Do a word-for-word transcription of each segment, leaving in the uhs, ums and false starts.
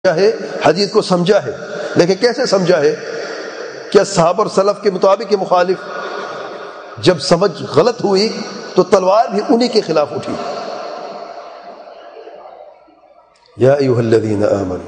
ہے حدیث کو سمجھا ہے، لیکن کیسے سمجھا ہے؟ کیا صحابہ اور سلف کے مطابق کے مخالف؟ جب سمجھ غلط ہوئی تو تلوار بھی انہی کے خلاف اٹھی۔ یا ایھا الذین آمنوا،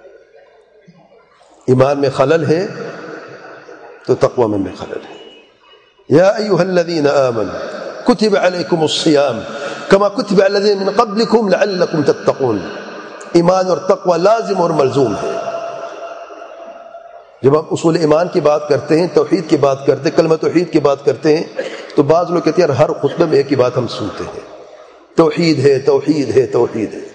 ایمان میں خلل ہے تو تقوی میں خلل ہے۔ یا ایھا الذین آمنوا کتب علیکم الصیام کما کتب علی الذین من قبلکم لعلکم تتقون۔ ایمان اور تقوی لازم اور ملزوم ہے۔ جب ہم اصول ایمان کی بات کرتے ہیں، توحید کی بات کرتے ہیں، کلمہ توحید کی بات کرتے ہیں، تو بعض لوگ کہتے ہیں ہر خطبے میں ایک ہی بات ہم سنتے ہیں، توحید ہے توحید ہے توحید ہے۔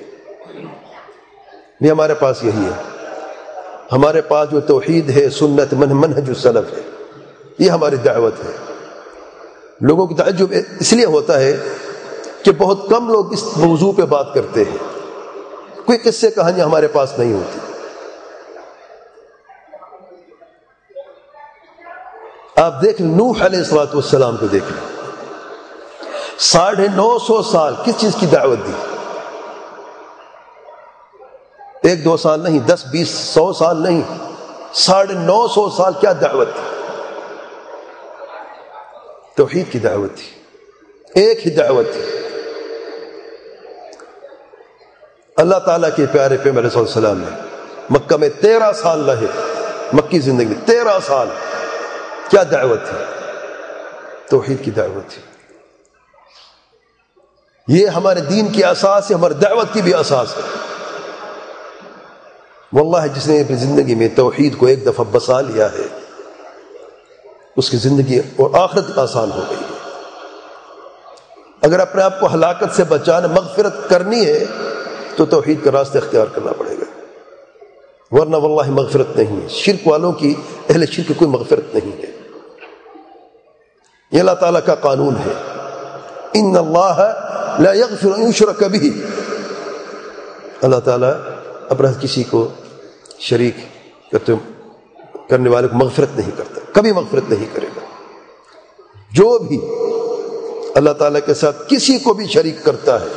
یہ ہمارے پاس یہی ہے، ہمارے پاس جو توحید ہے، سنت، من منہج السلف ہے، یہ ہماری دعوت ہے۔ لوگوں کی تعجب اس لیے ہوتا ہے کہ بہت کم لوگ اس موضوع پہ بات کرتے ہیں، کوئی قصے کہانیاں ہمارے پاس نہیں ہوتی۔ آپ دیکھ لیں نوح علیہ الصلوۃ والسلام کو دیکھ لیں، ساڑھے نو سو سال کس چیز کی دعوت دی؟ ایک دو سال نہیں، دس بیس سو سال نہیں، ساڑھے نو سو سال کیا دعوت دی؟ توحید کی دعوت تھی، ایک ہی دعوت تھی۔ اللہ تعالیٰ کے پیارے پیغمبر علیہ السلام نے مکہ میں تیرہ سال رہے، مکی زندگی میں تیرہ سال، کیا دعوت تھی؟ توحید کی دعوت تھی۔ یہ ہمارے دین کی اساس ہے، ہماری دعوت کی بھی اساس ہے۔ واللہ جس نے اپنی زندگی میں توحید کو ایک دفعہ بسا لیا ہے، اس کی زندگی اور آخرت آسان ہو گئی ہے۔ اگر اپنے آپ کو ہلاکت سے بچانا، مغفرت کرنی ہے تو توحید کا راستہ اختیار کرنا پڑے گا، ورنہ واللہ مغفرت نہیں ہے۔ شرک والوں کی، اہل شرک کی کوئی مغفرت نہیں ہے۔ یہ اللہ تعالیٰ کا قانون ہے، ان اللہ لا یغفر ان یشرک بہ۔ اللہ تعالیٰ اپنا کسی کو شریک کرنے والے کو مغفرت نہیں کرتا، کبھی مغفرت نہیں کرے گا۔ جو بھی اللہ تعالیٰ کے ساتھ کسی کو بھی شریک کرتا ہے،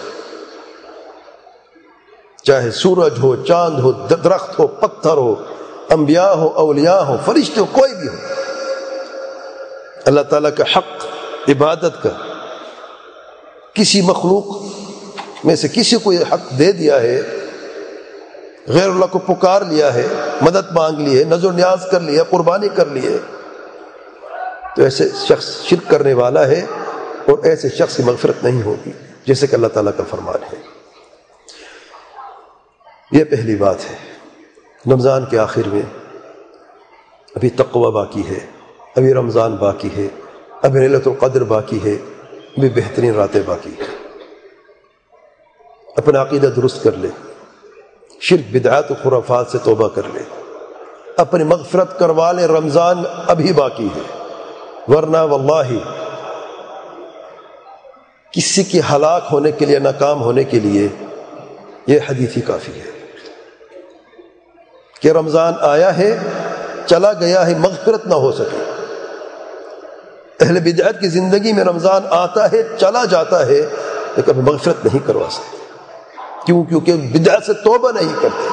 چاہے سورج ہو، چاند ہو، درخت ہو، پتھر ہو، انبیاء ہو، اولیاء ہو، فرشتے ہو، کوئی بھی ہو، اللہ تعالیٰ کا حق عبادت کا کسی مخلوق میں سے کسی کو یہ حق دے دیا ہے، غیر اللہ کو پکار لیا ہے، مدد مانگ لی ہے، نذر و نیاز کر لی ہے، قربانی کر لی ہے، تو ایسے شخص شرک کرنے والا ہے، اور ایسے شخص کی مغفرت نہیں ہوگی، جیسے کہ اللہ تعالیٰ کا فرمان ہے۔ یہ پہلی بات ہے۔ رمضان کے آخر میں ابھی تقوی باقی ہے، ابھی رمضان باقی ہے، ابھی لیلۃ القدر باقی ہے، ابھی بہترین راتیں باقی ہیں۔ اپنا عقیدہ درست کر لے، شرک بدعات و خرافات سے توبہ کر لے، اپنی مغفرت کروا لے، رمضان ابھی باقی ہے، ورنہ واللہ کسی کی ہلاک ہونے کے لیے، ناکام ہونے کے لیے یہ حدیث ہی کافی ہے کہ رمضان آیا ہے، چلا گیا ہے، مغفرت نہ ہو سکے۔ اہل بدعت کی زندگی میں رمضان آتا ہے، چلا جاتا ہے، لیکن ابھی مغفرت نہیں کروا سکتے۔ کیوں؟ کیونکہ بدعت سے توبہ نہیں کرتے۔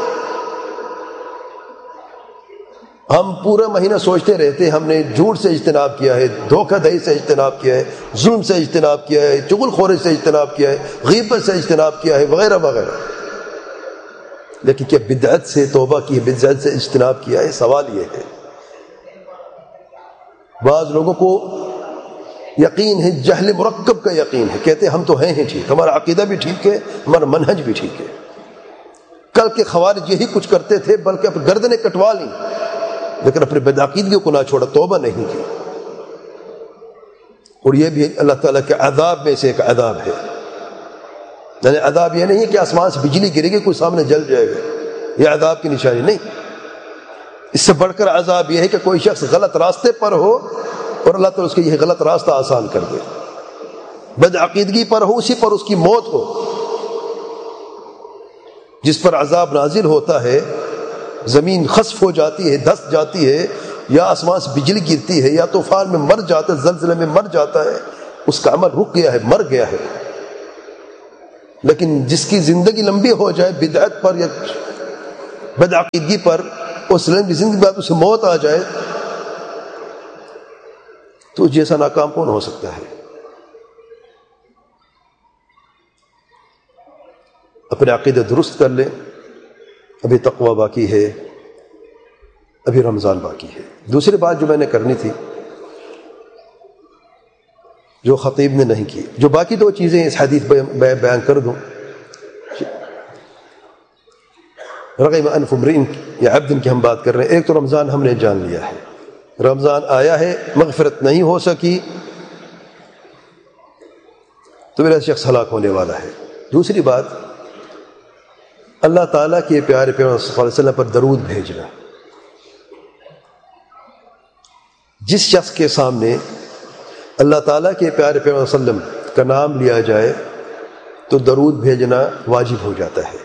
ہم پورا مہینہ سوچتے رہتے ہم نے جھوٹ سے اجتناب کیا ہے، دھوکہ دہی سے اجتناب کیا ہے، ظلم سے اجتناب کیا ہے، چغل خوری سے اجتناب کیا ہے، غیبت سے اجتناب کیا ہے، وغیرہ وغیرہ، لیکن کیا بدعت سے توبہ کی ہے، بدعت سے اجتناب کیا ہے؟ سوال یہ ہے۔ بعض لوگوں کو یقین ہے، جہل مرکب کا یقین ہے، کہتے ہیں ہم تو ہیں ہی ٹھیک، ہمارا عقیدہ بھی ٹھیک ہے، ہمارا منہج بھی ٹھیک ہے۔ کل کے خوارج یہی کچھ کرتے تھے، بلکہ اپنی گردنیں کٹوا لیں، لیکن اپنے بدعقیدگی کو نہ چھوڑا، توبہ نہیں کی۔ اور یہ بھی اللہ تعالیٰ کے عذاب میں سے ایک عذاب ہے۔ یعنی عذاب یہ نہیں ہے کہ آسمان سے بجلی گرے گی کوئی سامنے جل جائے گا، یہ عذاب کی نشانی نہیں۔ اس سے بڑھ کر عذاب یہ ہے کہ کوئی شخص غلط راستے پر ہو اور اللہ تعالیٰ اس کے یہ غلط راستہ آسان کر دے، بدعقیدگی پر ہو، اسی پر اس کی موت ہو۔ جس پر عذاب نازل ہوتا ہے، زمین خسف ہو جاتی ہے، دھس جاتی ہے، یا آسمان سے بجلی گرتی ہے، یا طوفان میں مر جاتا ہے، زلزلے میں مر جاتا ہے، اس کا عمل رک گیا ہے، مر گیا ہے۔ لیکن جس کی زندگی لمبی ہو جائے بدعت پر یا بدعقیدگی پر اور سلم کی زندگی بعد اسے موت آ جائے تو اس جیسا ناکام کون ہو سکتا ہے؟ اپنے عقیدہ درست کر لیں. ابھی تقوی باقی ہے، ابھی رمضان باقی ہے. دوسری بات جو میں نے کرنی تھی جو خطیب نے نہیں کی، جو باقی دو چیزیں اس حدیث میں بیان کر دوں. رغم انف امرئ یا عبد کی ہم بات کر رہے ہیں. ایک تو رمضان ہم نے جان لیا ہے، رمضان آیا ہے، مغفرت نہیں ہو سکی تو میرا شخص ہلاک ہونے والا ہے. دوسری بات، اللہ تعالیٰ کے پیارے پیغمبر صلی اللہ علیہ وسلم پر درود بھیجنا. جس شخص کے سامنے اللہ تعالیٰ کے پیارے پیغمبر صلی اللہ علیہ وسلم کا نام لیا جائے تو درود بھیجنا واجب ہو جاتا ہے،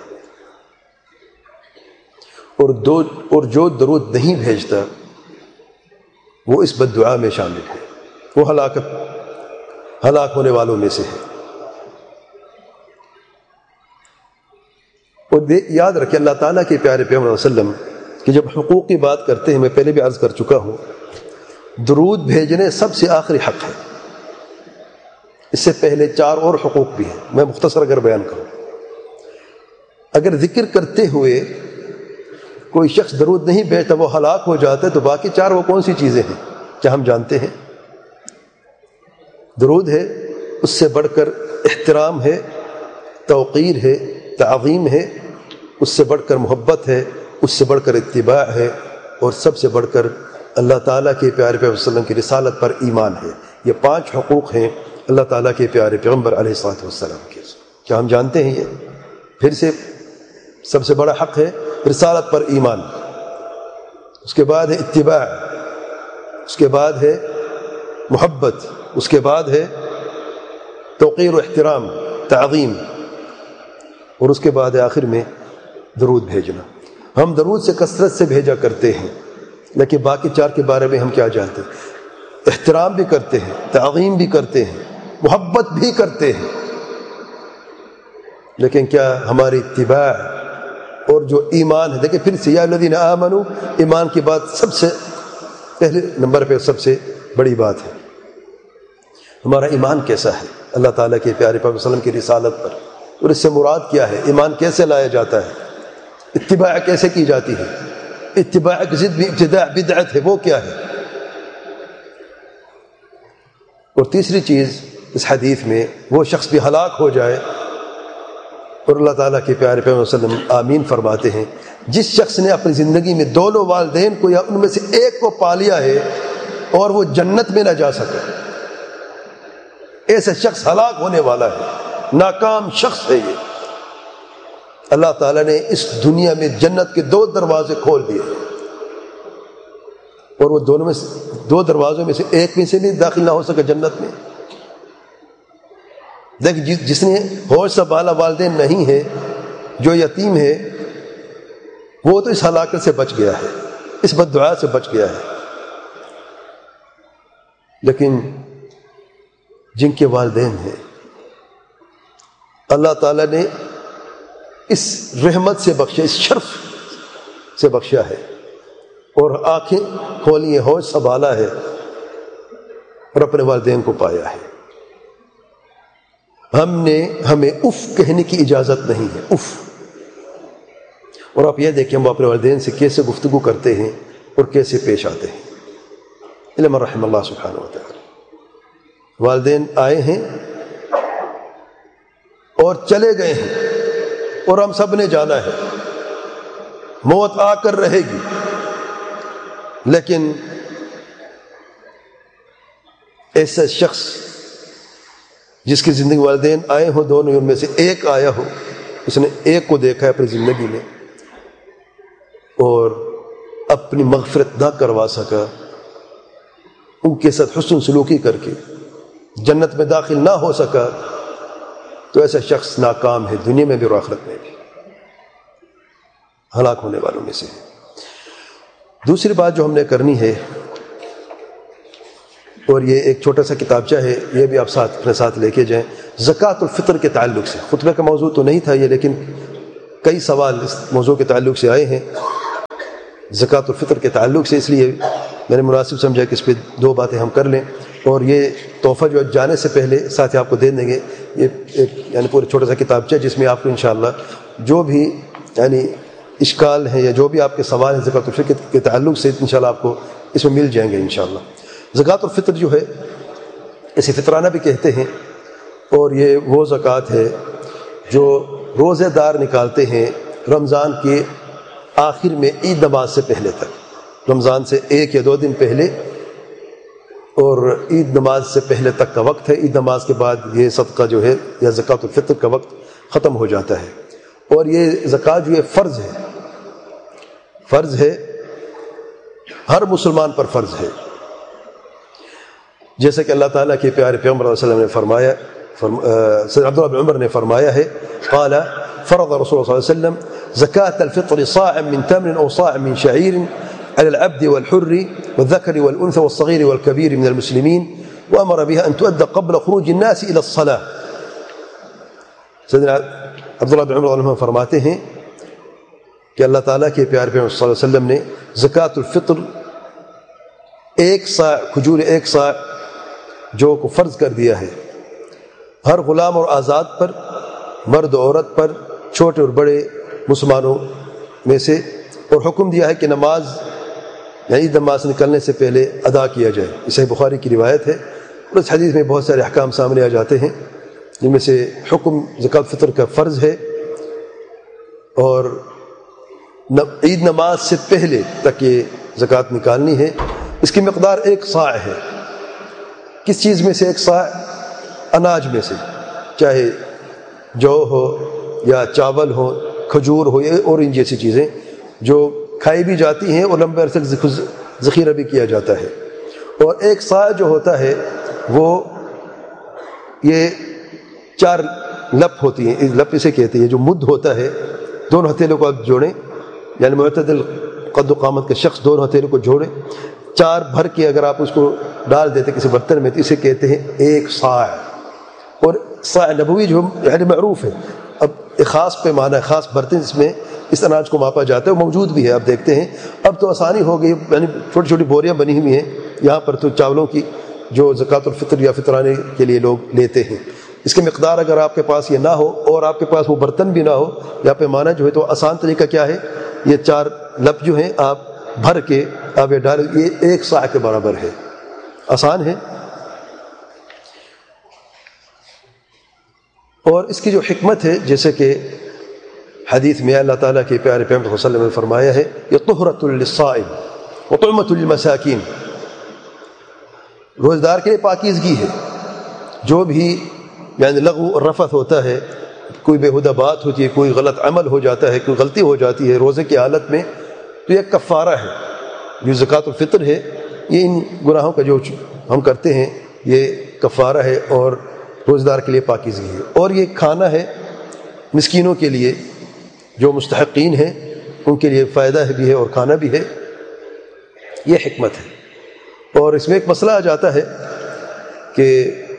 اور دو اور جو درود نہیں بھیجتا وہ اس بد دعا میں شامل ہے، وہ ہلاکت ہلاک ہونے والوں میں سے ہے. اور یاد رکھیں اللہ تعالیٰ کے پیارے پیغمبر صلی اللہ علیہ وسلم کہ جب حقوق کی بات کرتے ہیں، میں پہلے بھی عرض کر چکا ہوں، درود بھیجنے سب سے آخری حق ہے. اس سے پہلے چار اور حقوق بھی ہیں، میں مختصر اگر بیان کروں. اگر ذکر کرتے ہوئے کوئی شخص درود نہیں بھیجتا وہ ہلاک ہو جاتا ہے تو باقی چار وہ کون سی چیزیں ہیں؟ کیا ہم جانتے ہیں؟ درود ہے، اس سے بڑھ کر احترام ہے، توقیر ہے، تعظیم ہے، اس سے بڑھ کر محبت ہے، اس سے بڑھ کر اتباع ہے، اور سب سے بڑھ کر اللہ تعالیٰ کے پیارے پیغمبر صلی اللہ علیہ وسلم کی رسالت پر ایمان ہے. یہ پانچ حقوق ہیں اللہ تعالیٰ کے پیارے پیغمبر علیہ الصلوۃ والسلام کے. کیا ہم جانتے ہیں؟ یہ پھر سے سب سے بڑا حق ہے رسالت پر ایمان، اس کے بعد ہے اتباع، اس کے بعد ہے محبت، اس کے بعد ہے توقیر و احترام، تعظیم، اور اس کے بعد آخر میں درود بھیجنا. ہم درود سے کثرت سے بھیجا کرتے ہیں، لیکن باقی چار کے بارے میں ہم کیا جانتے ہیں؟ احترام بھی کرتے ہیں، تعظیم بھی کرتے ہیں، محبت بھی کرتے ہیں، لیکن کیا ہماری اتباع اور جو ایمان ہے؟ دیکھیں پھر سے یا الذین آمنوا، ایمان کی بات سب سے پہلے نمبر پہ سب سے بڑی بات ہے. ہمارا ایمان کیسا ہے اللہ تعالیٰ کے پیارے پیغمبر صلی اللہ علیہ وسلم کی رسالت پر، اور اس سے مراد کیا ہے؟ ایمان کیسے لایا جاتا ہے؟ اتباع کیسے کی جاتی ہے؟ اتباع کی ضد بھی ابتداع بدعت ہے، وہ کیا ہے؟ اور تیسری چیز اس حدیث میں، وہ شخص بھی ہلاک ہو جائے اور اللہ تعالیٰ کے پیارے پیغمبر صلی اللہ علیہ وسلم آمین فرماتے ہیں، جس شخص نے اپنی زندگی میں دونوں والدین کو یا ان میں سے ایک کو پا لیا ہے اور وہ جنت میں نہ جا سکے، ایسا شخص ہلاک ہونے والا ہے، ناکام شخص ہے. یہ اللہ تعالیٰ نے اس دنیا میں جنت کے دو دروازے کھول دیے، اور وہ دونوں میں سے دو دروازوں میں سے ایک میں سے نہیں داخل نہ ہو سکے جنت میں. دیکھ جس نے ہوش سنبھالا والدین نہیں ہے، جو یتیم ہے، وہ تو اس ہلاکت سے بچ گیا ہے، اس بد دعا سے بچ گیا ہے. لیکن جن کے والدین ہیں اللہ تعالیٰ نے اس رحمت سے بخشا، اس شرف سے بخشا ہے، اور آنکھیں کھولی ہیں، ہوش سنبھالا ہے اور اپنے والدین کو پایا ہے. ہم نے ہمیں اف کہنے کی اجازت نہیں ہے، اف. اور آپ یہ دیکھیں ہم اپنے والدین سے کیسے گفتگو کرتے ہیں اور کیسے پیش آتے ہیں. علم رحم اللہ سبحانہ و تعالی. والدین آئے ہیں اور چلے گئے ہیں، اور ہم سب نے جانا ہے، موت آ کر رہے گی، لیکن ایسا شخص جس کی زندگی والدین آئے ہوں، دونوں ان میں سے ایک آیا ہو، اس نے ایک کو دیکھا ہے اپنی زندگی میں اور اپنی مغفرت نہ کروا سکا، ان کے ساتھ حسن سلوکی کر کے جنت میں داخل نہ ہو سکا، تو ایسا شخص ناکام ہے، دنیا میں بھی اور آخرت میں بھی، ہلاک ہونے والوں میں سے ہے. دوسری بات جو ہم نے کرنی ہے، اور یہ ایک چھوٹا سا کتابچہ ہے، یہ بھی آپ ساتھ اپنے ساتھ لے کے جائیں، زکوٰۃ الفطر کے تعلق سے. خطبے کا موضوع تو نہیں تھا یہ، لیکن کئی سوال اس موضوع کے تعلق سے آئے ہیں زکوٰۃ الفطر کے تعلق سے، اس لیے میں نے مناسب سمجھا کہ اس پہ دو باتیں ہم کر لیں. اور یہ تحفہ جو جانے سے پہلے ساتھ ہی آپ کو دے دیں گے، یہ ایک یعنی پورے چھوٹا سا کتابچہ جس میں آپ کو انشاءاللہ جو بھی یعنی اشکال ہیں یا جو بھی آپ کے سوال ہیں زکوٰۃ الفطر کے تعلق سے انشاءاللہ آپ کو اس میں مل جائیں گے انشاءاللہ. زکوٰۃ الفطر جو ہے اسے فطرانہ بھی کہتے ہیں، اور یہ وہ زکوٰۃ ہے جو روزے دار نکالتے ہیں رمضان کے آخر میں عید نماز سے پہلے تک، رمضان سے ایک یا دو دن پہلے اور عید نماز سے پہلے تک کا وقت ہے. عید نماز کے بعد یہ صدقہ جو ہے یا زکوٰۃ الفطر کا وقت ختم ہو جاتا ہے. اور یہ زکوٰۃ جو ہے فرض ہے، فرض ہے ہر مسلمان پر فرض ہے، جیسے کہ اللہ تعالیٰ کے پیارے پیغمبر صلی اللہ علیہ وسلم نے فرمایا، سیدنا عبداللہ بن عمر نے فرمایا ہے، قال فرض رسول اللہ صلی اللہ علیہ وسلم زکاة الفطر صاع من تمر او صاع من شعير على العبد والحر والذكر والأنثى والصغير والكبير من المسلمين وأمر بها أن تؤدى قبل خروج الناس إلى الصلاة. سیدنا عبداللہ بن عمر رضی اللہ عنہ فرماتے ہیں کہ اللہ تعالیٰ کے پیارے پیغمبر صلی اللہ علیہ وسلم نے زکاة الفطر ایک صاع کھجور ایک صاع جو کو فرض کر دیا ہے ہر غلام اور آزاد پر، مرد و عورت پر، چھوٹے اور بڑے مسلمانوں میں سے، اور حکم دیا ہے کہ نماز یعنی نماز نکلنے سے پہلے ادا کیا جائے. یہ صحیح بخاری کی روایت ہے، اور اس حدیث میں بہت سارے احکام سامنے آ جاتے ہیں جن میں سے حکم زکوٰۃ الفطر کا فرض ہے، اور عید نماز سے پہلے تک یہ زکوٰۃ نکالنی ہے. اس کی مقدار ایک صاع ہے. کس چیز میں سے ایک صاع؟ اناج میں سے، چاہے جو ہو یا چاول ہو، کھجور ہو، اور ان جیسی چیزیں جو کھائی بھی جاتی ہیں اور لمبے عرصے تک ذخیرہ بھی کیا جاتا ہے. اور ایک صاع جو ہوتا ہے وہ یہ چار لپ ہوتی ہیں، لپ اسے کہتے ہیں جو مد ہوتا ہے. دونوں ہتھیلیوں کو آپ جوڑیں، یعنی معتدل قد و قامت کے شخص دونوں ہتھیلیوں کو جوڑیں، چار بھر کے اگر آپ اس کو ڈال دیتے کسی برتن میں تو اسے کہتے ہیں ایک صاع. اور صاع نبوی جو یعنی معروف ہے، اب ایک خاص پیمانہ، خاص برتن جس میں اس اناج کو ماپا جاتا ہے وہ موجود بھی ہے. آپ دیکھتے ہیں اب تو آسانی ہو گئی، یعنی چھوٹی چھوٹی بوریاں بنی ہوئی ہیں یہاں پر تو چاولوں کی جو زکوٰۃ الفطر یا فطرانے کے لیے لوگ لیتے ہیں. اس کی مقدار اگر آپ کے پاس یہ نہ ہو اور آپ کے پاس وہ برتن بھی نہ ہو یا پیمانہ جو ہے تو آسان طریقہ کیا ہے، یہ چار لپ جو ہیں آپ بھر کے آپ یہ ڈال، یہ ایک صاع کے برابر ہے. آسان ہے. اور اس کی جو حکمت ہے، جیسے کہ حدیث میں اللہ تعالیٰ کے پیارے پیغمبر صلی اللہ علیہ وسلم نے فرمایا ہے، یہ طہرۃ للصائم وطعمۃ للمساکین، روزدار کے لیے پاکیزگی ہے. جو بھی یعنی لغو اور رفث ہوتا ہے، کوئی بےہودہ بات ہوتی ہے، کوئی غلط عمل ہو جاتا ہے، کوئی غلطی ہو جاتی ہے روزے کی حالت میں، تو یہ کفارہ ہے. جو زکوٰۃ الفطر ہے یہ ان گناہوں کا جو ہم کرتے ہیں یہ کفارہ ہے اور روزدار کے لیے پاکیزگی ہے. اور یہ کھانا ہے مسکینوں کے لیے، جو مستحقین ہیں ان کے لیے فائدہ بھی ہے اور کھانا بھی ہے. یہ حکمت ہے. اور اس میں ایک مسئلہ آ جاتا ہے کہ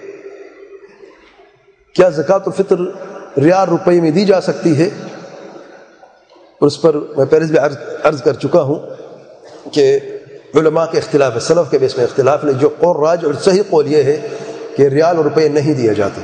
کیا زکوٰۃ الفطر ریال روپے میں دی جا سکتی ہے؟ اور اس پر میں پہلے بھی عرض, عرض کر چکا ہوں کہ علماء کے اختلاف ہے، سلف کے بیس میں اختلاف نہیں. جو قول راج اور صحیح قول یہ ہے کہ ریال اور روپے نہیں دیے جاتے.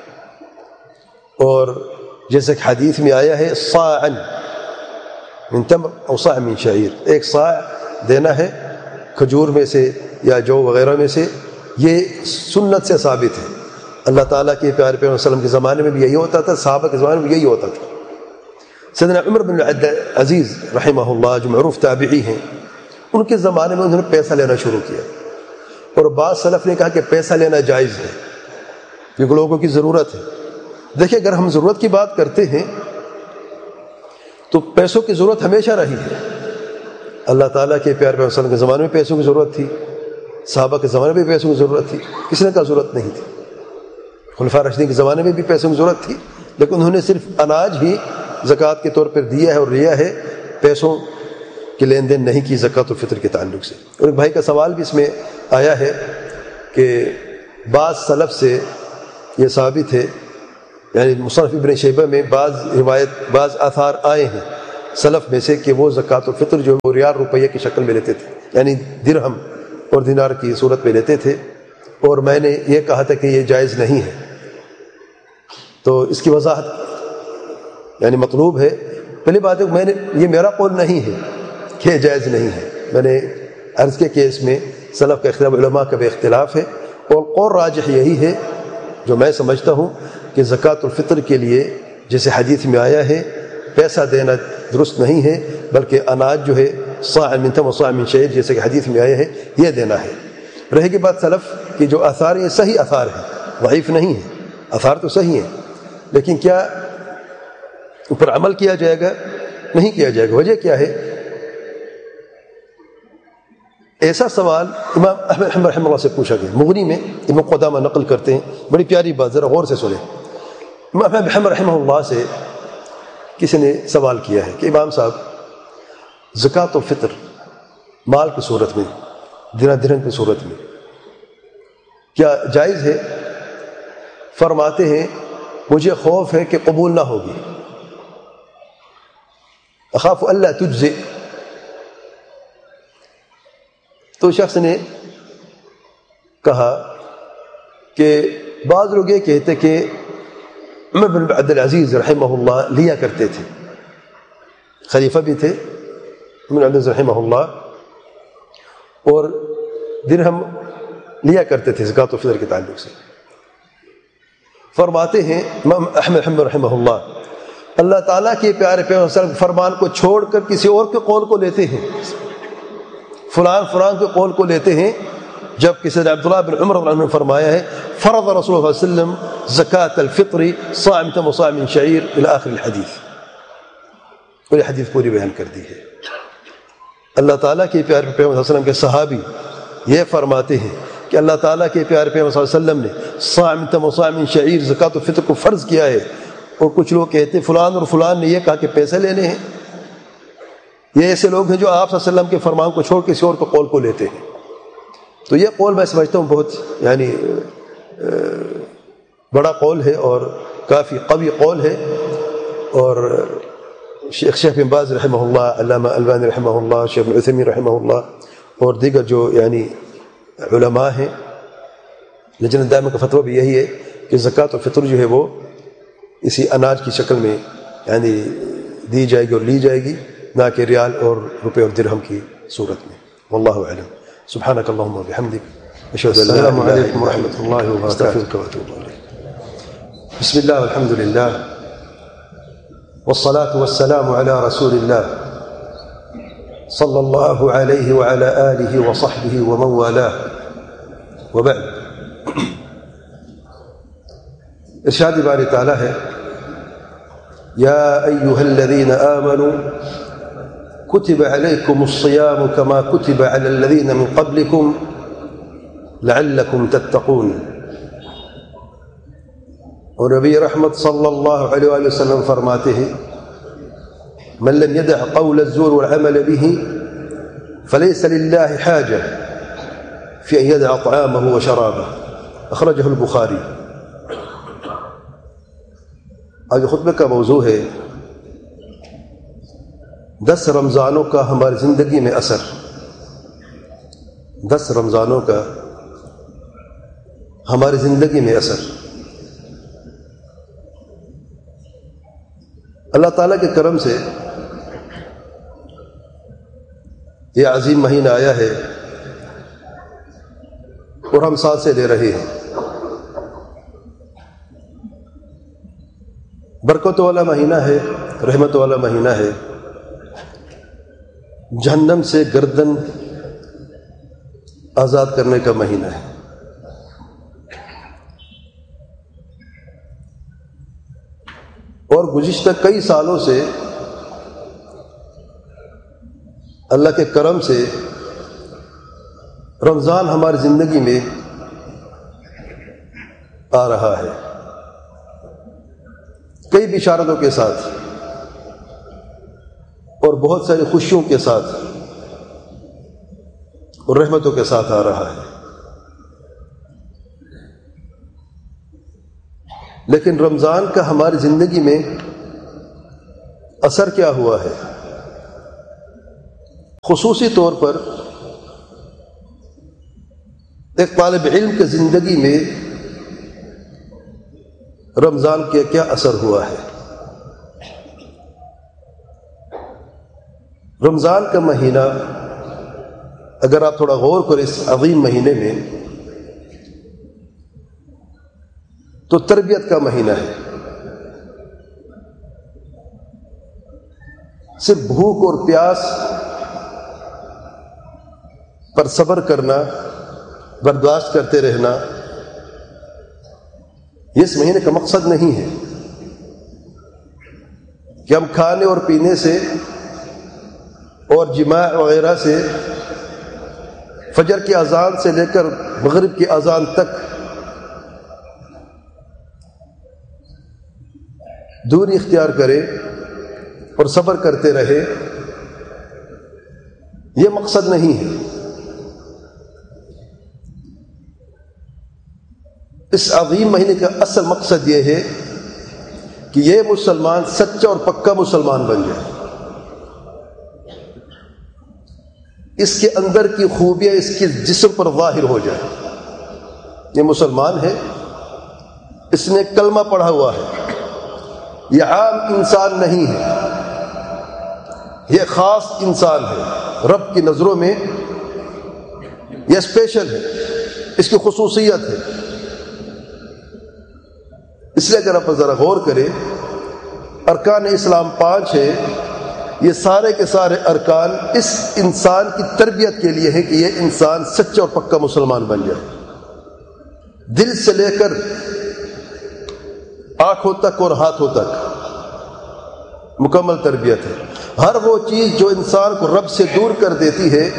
اور جیسے کہ حدیث میں آیا ہے صاعا من تمر او صاع من شعیر، ایک صاع دینا ہے کھجور میں سے یا جو وغیرہ میں سے. یہ سنت سے ثابت ہے. اللہ تعالیٰ کے پیارے پیغمبر صلی اللہ علیہ وسلم کے زمانے میں بھی یہی ہوتا تھا، صحابہ کے زمانے میں بھی یہی ہوتا تھا. سیدنا عمر بن عزیز رحمہ اللہ جو معروف تابعی ہیں، ان کے زمانے میں انہوں نے پیسہ لینا شروع کیا. اور بعض سلف نے کہا کہ پیسہ لینا جائز ہے کیونکہ لوگوں کی ضرورت ہے. دیکھیں اگر ہم ضرورت کی بات کرتے ہیں تو پیسوں کی ضرورت ہمیشہ رہی ہے. اللہ تعالیٰ کے پیارے پیغمبر صلی اللہ علیہ وسلم کے زمانے میں پیسوں کی ضرورت تھی، صحابہ کے زمانے میں بھی پیسوں کی ضرورت تھی، کسی نے کہا ضرورت نہیں تھی. خلفاء راشدین کے زمانے میں بھی پیسوں کی ضرورت تھی، لیکن انہوں نے صرف اناج ہی زکوٰۃ کے طور پر دیا ہے اور لیا ہے، پیسوں کی لین دین نہیں کی زکوٰۃ الفطر کے تعلق سے. اور ایک بھائی کا سوال بھی اس میں آیا ہے کہ بعض سلف سے یہ ثابت ہے یعنی مصنف ابن شیبہ میں بعض روایت بعض آثار آئے ہیں سلف میں سے کہ وہ زکوٰۃ الفطر جو وہ ریال روپیہ کی شکل میں لیتے تھے، یعنی درہم اور دینار کی صورت میں لیتے تھے، اور میں نے یہ کہا تھا کہ یہ جائز نہیں ہے۔ تو اس کی وضاحت یعنی مطلوب ہے۔ پہلی بات ہے میں نے یہ میرا قول نہیں ہے کہ یہ جائز نہیں ہے، میں نے عرض کے کہ اس میں سلف کا اختلاف، علماء کا بھی اختلاف ہے، اور قول راجح یہی ہے جو میں سمجھتا ہوں کہ زکوٰۃ الفطر کے لیے جیسے حدیث میں آیا ہے پیسہ دینا درست نہیں ہے، بلکہ اناج جو ہے صاع من تمر وصاع من شعیر جیسے کہ حدیث میں آیا ہے یہ دینا ہے۔ رہے گی بات سلف کی جو آثار ہیں صحیح آثار ہیں، ضعیف نہیں ہیں، آثار تو صحیح ہیں، لیکن کیا اوپر عمل کیا جائے گا؟ نہیں کیا جائے گا۔ وجہ کیا ہے؟ ایسا سوال امام احمد رحمہ رحمہ اللہ سے پوچھا گیا، مغنی میں ابن قدامہ نقل کرتے ہیں، بڑی پیاری بات، ذرا غور سے سنیں۔ امام احمد رحمہ رحمہ اللہ سے کسی نے سوال کیا ہے کہ امام صاحب زکوٰۃ الفطر مال کی صورت میں، دینار درہم کی صورت میں کیا جائز ہے؟ فرماتے ہیں مجھے خوف ہے کہ قبول نہ ہوگی، اخاف اللہ تجزئ۔ تو شخص نے کہا کہ بعض لوگ یہ کہتے کہ عمر بن عبد العزیز رحمہ اللہ لیا کرتے تھے، خلیفہ بھی تھے عمر بن عبد العزیز رحمہ اللہ، اور درہم لیا کرتے تھے زکوٰۃ الفطر کے تعلق سے۔ فرماتے ہیں امام احمد حنبل رحمہ اللہ اللہ تعالیٰ کے پیارے پیغمبر صلی اللہ علیہ وسلم فرمان کو چھوڑ کر کسی اور کے قول کو لیتے ہیں، فلان فلان کے قول کو لیتے ہیں، جب کسی نے عبداللہ بن عمر رضی اللہ عنہ نے فرمایا ہے فرض رسول اللہ صلی اللہ علیہ وسلم زکوٰۃ الفطر صاع من تمر وصاع من شعیر الی آخر الحدیث، اور یہ حدیث پوری بیان کر دی ہے۔ اللہ تعالیٰ کے پیارے پیغمبر صلی اللہ علیہ وسلم کے صحابی یہ فرماتے ہیں کہ اللہ تعالیٰ کے پیارے پیغمبر صلی اللہ علیہ وسلم نے صاع من تمر وصاع من شعیر زکوٰۃ الفطر کو فرض کیا ہے، اور کچھ لوگ کہتے ہیں فلان اور فلان نے یہ کہا کہ پیسے لینے ہیں۔ یہ ایسے لوگ ہیں جو آپ صلی اللہ علیہ وسلم کے فرمان کو چھوڑ کسی اور کے قول کو لیتے ہیں۔ تو یہ قول میں سمجھتا ہوں بہت یعنی بڑا قول ہے اور کافی قوی قول ہے، اور شیخ شیخ بن باز رحمہ اللہ، علامہ البانی رحمہ اللہ، شیخ ابن عثیمین رحمہ اللہ اور دیگر جو یعنی علماء ہیں، لجنہ دائمہ کا فتویٰ بھی یہی ہے کہ زکوٰۃ الفطر جو ہے وہ اسی اناج کی شکل میں یعنی دی جائے گی اور لی جائے گی، نہ کہ ریال اور روپے اور درہم کی صورت میں۔ واللہ اعلم۔ سبحانک اللہم و بحمدک، اشہد ان لا الہ الا انت، السلام علیکم ورحمۃ اللہ وبرکاتہ، استغفرک واتوب الیک۔ بسم اللہ والحمد للہ والصلاة والسلام على رسول اللہ صلی اللہ علیہ وعلى آلہ وصحبہ ومن والاه، وبعد۔ ارشاد باری تعالیٰ ہے یا ایہا الذین آمنوا کتب علیکم الصیام کما کتب علی الذین من قبلکم لعلکم تتقون۔ اور نبی رحمت صلی اللہ علیہ وآلہ وسلم فرماتے ہیں من لم يدع قول الزور والعمل به فليس لله حاجة في أن يدع طعامه وشرابه، أخرجه البخاری۔ آج خطبے کا موضوع ہے دس رمضانوں کا ہماری زندگی میں اثر، دس رمضانوں کا ہماری زندگی میں اثر۔ اللہ تعالیٰ کے کرم سے یہ عظیم مہینہ آیا ہے اور ہم ساتھ سے لے رہے ہیں۔ برکت والا مہینہ ہے، رحمت والا مہینہ ہے، جہنم سے گردن آزاد کرنے کا مہینہ ہے۔ اور گزشتہ کئی سالوں سے اللہ کے کرم سے رمضان ہماری زندگی میں آ رہا ہے، کئی بشارتوں کے ساتھ اور بہت ساری خوشیوں کے ساتھ اور رحمتوں کے ساتھ آ رہا ہے۔ لیکن رمضان کا ہماری زندگی میں اثر کیا ہوا ہے؟ خصوصی طور پر ایک طالب علم کی زندگی میں رمضان کا کیا اثر ہوا ہے؟ رمضان کا مہینہ اگر آپ تھوڑا غور کریں اس عظیم مہینے میں تو تربیت کا مہینہ ہے. صرف بھوک اور پیاس پر صبر کرنا، برداشت کرتے رہنا، یہ اس مہینے کا مقصد نہیں ہے کہ ہم کھانے اور پینے سے اور جماع وغیرہ سے فجر کی اذان سے لے کر مغرب کی اذان تک دوری اختیار کرے اور صبر کرتے رہے. یہ مقصد نہیں ہے. اس عظیم مہینے کا اصل مقصد یہ ہے کہ یہ مسلمان سچا اور پکا مسلمان بن جائے. اس کے اندر کی خوبیاں اس کے جسم پر ظاہر ہو جائے. یہ مسلمان ہے، اس نے کلمہ پڑھا ہوا ہے، یہ عام انسان نہیں ہے، یہ خاص انسان ہے، رب کی نظروں میں یہ اسپیشل ہے، اس کی خصوصیت ہے. اس لیے اگر آپ ذرا غور کریں، ارکان اسلام پانچ ہے، یہ سارے کے سارے ارکان اس انسان کی تربیت کے لیے ہے کہ یہ انسان سچا اور پکا مسلمان بن جائے. دل سے لے کر آنکھوں تک اور ہاتھوں تک مکمل تربیت ہے. ہر وہ چیز جو انسان کو رب سے دور کر دیتی ہے،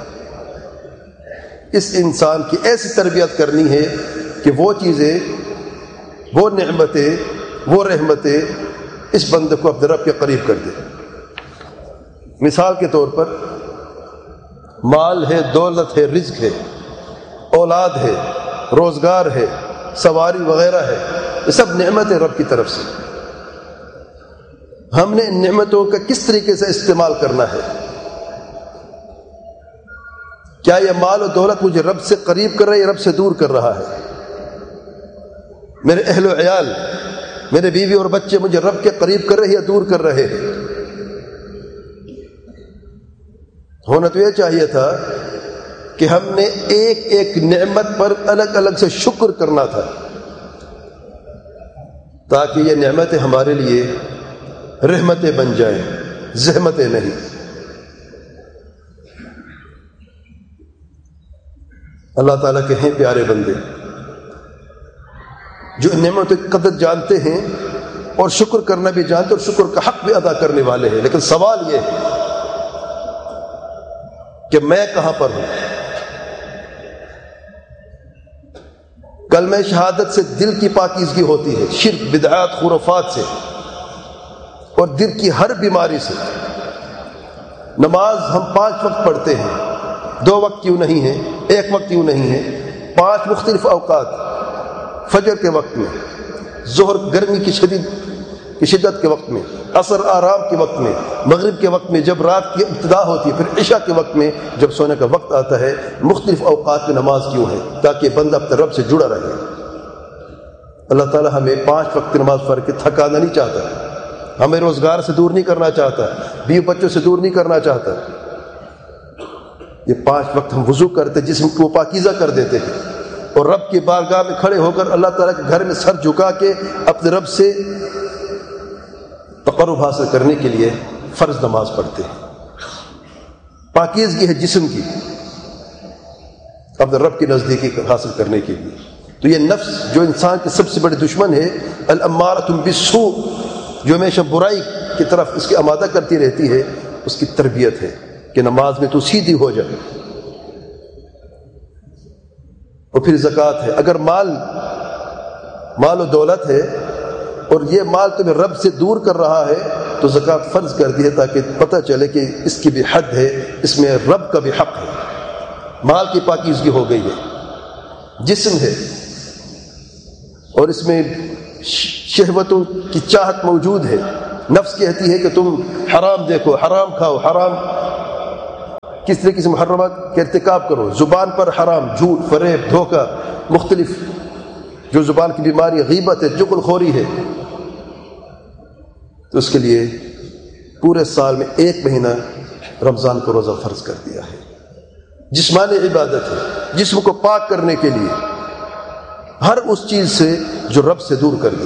اس انسان کی ایسی تربیت کرنی ہے کہ وہ چیزیں، وہ نعمتیں، وہ رحمتیں اس بندے کو اپنے رب کے قریب کر دے. مثال کے طور پر مال ہے، دولت ہے، رزق ہے، اولاد ہے، روزگار ہے، سواری وغیرہ ہے، یہ سب نعمت ہے رب کی طرف سے. ہم نے ان نعمتوں کا کس طریقے سے استعمال کرنا ہے؟ کیا یہ مال و دولت مجھے رب سے قریب کر رہا ہے یا رب سے دور کر رہا ہے؟ میرے اہل و عیال، میرے بیوی اور بچے مجھے رب کے قریب کر رہے ہیں یا دور کر رہے ہیں؟ ہونا تو یہ چاہیے تھا کہ ہم نے ایک ایک نعمت پر الگ الگ سے شکر کرنا تھا، تاکہ یہ نعمتیں ہمارے لیے رحمتیں بن جائیں، زحمتیں نہیں. اللہ تعالیٰ کے ہیں پیارے بندے جو ان نعمتوں کی قدر جانتے ہیں اور شکر کرنا بھی جانتے اور شکر کا حق بھی ادا کرنے والے ہیں. لیکن سوال یہ ہے کہ میں کہاں پر ہوں؟ کلمہ شہادت سے دل کی پاکیزگی ہوتی ہے، شرک، بدعات، خرافات سے اور دل کی ہر بیماری سے. نماز ہم پانچ وقت پڑھتے ہیں، دو وقت کیوں نہیں ہے، ایک وقت کیوں نہیں ہے، پانچ مختلف اوقات. فجر کے وقت میں، ظہر گرمی کی شدید کی شدت کے وقت میں، عصر آرام کے وقت میں، مغرب کے وقت میں جب رات کی ابتدا ہوتی ہے، پھر عشاء کے وقت میں جب سونے کا وقت آتا ہے. مختلف اوقات میں نماز کیوں ہے؟ تاکہ بندہ اپنے رب سے جڑا رہے. اللہ تعالیٰ ہمیں پانچ وقت نماز پڑھ کے تھکانا نہیں چاہتا، ہمیں روزگار سے دور نہیں کرنا چاہتا، بیوی بچوں سے دور نہیں کرنا چاہتا. یہ پانچ وقت ہم وضو کرتے، جسم کو پاکیزہ کر دیتے ہیں اور رب کی بارگاہ میں کھڑے ہو کر اللہ تعالیٰ کے گھر میں سر جھکا کے اپنے رب سے تقرب حاصل کرنے کے لیے فرض نماز پڑھتے ہیں. پاکیزگی ہے جسم کی اپنے رب کی نزدیکی حاصل کرنے کے لیے. تو یہ نفس جو انسان کی سب سے بڑی دشمن ہے، الامارۃ بالسوء، جو ہمیشہ برائی کی طرف اس کی آمادہ کرتی رہتی ہے، اس کی تربیت ہے کہ نماز میں تو سیدھی ہو جائے. اور پھر زکوٰۃ ہے. اگر مال مال و دولت ہے اور یہ مال تمہیں رب سے دور کر رہا ہے تو زکوٰۃ فرض کر دی ہے تاکہ پتہ چلے کہ اس کی بھی حد ہے، اس میں رب کا بھی حق ہے. مال کی پاکیزگی ہو گئی ہے، جسم ہے اور اس میں شہوتوں کی چاہت موجود ہے، نفس کہتی ہے کہ تم حرام دیکھو، حرام کھاؤ، حرام کس طریقے سے محرمات کا ارتکاب کرو، زبان پر حرام، جھوٹ، فریب، دھوکہ، مختلف جو زبان کی بیماری غیبت ہے، جغل خوری ہے، تو اس کے لیے پورے سال میں ایک مہینہ رمضان کو روزہ فرض کر دیا ہے۔ جسمانی عبادت ہے، جسم کو پاک کرنے کے لیے، ہر اس چیز سے جو رب سے دور کر دے۔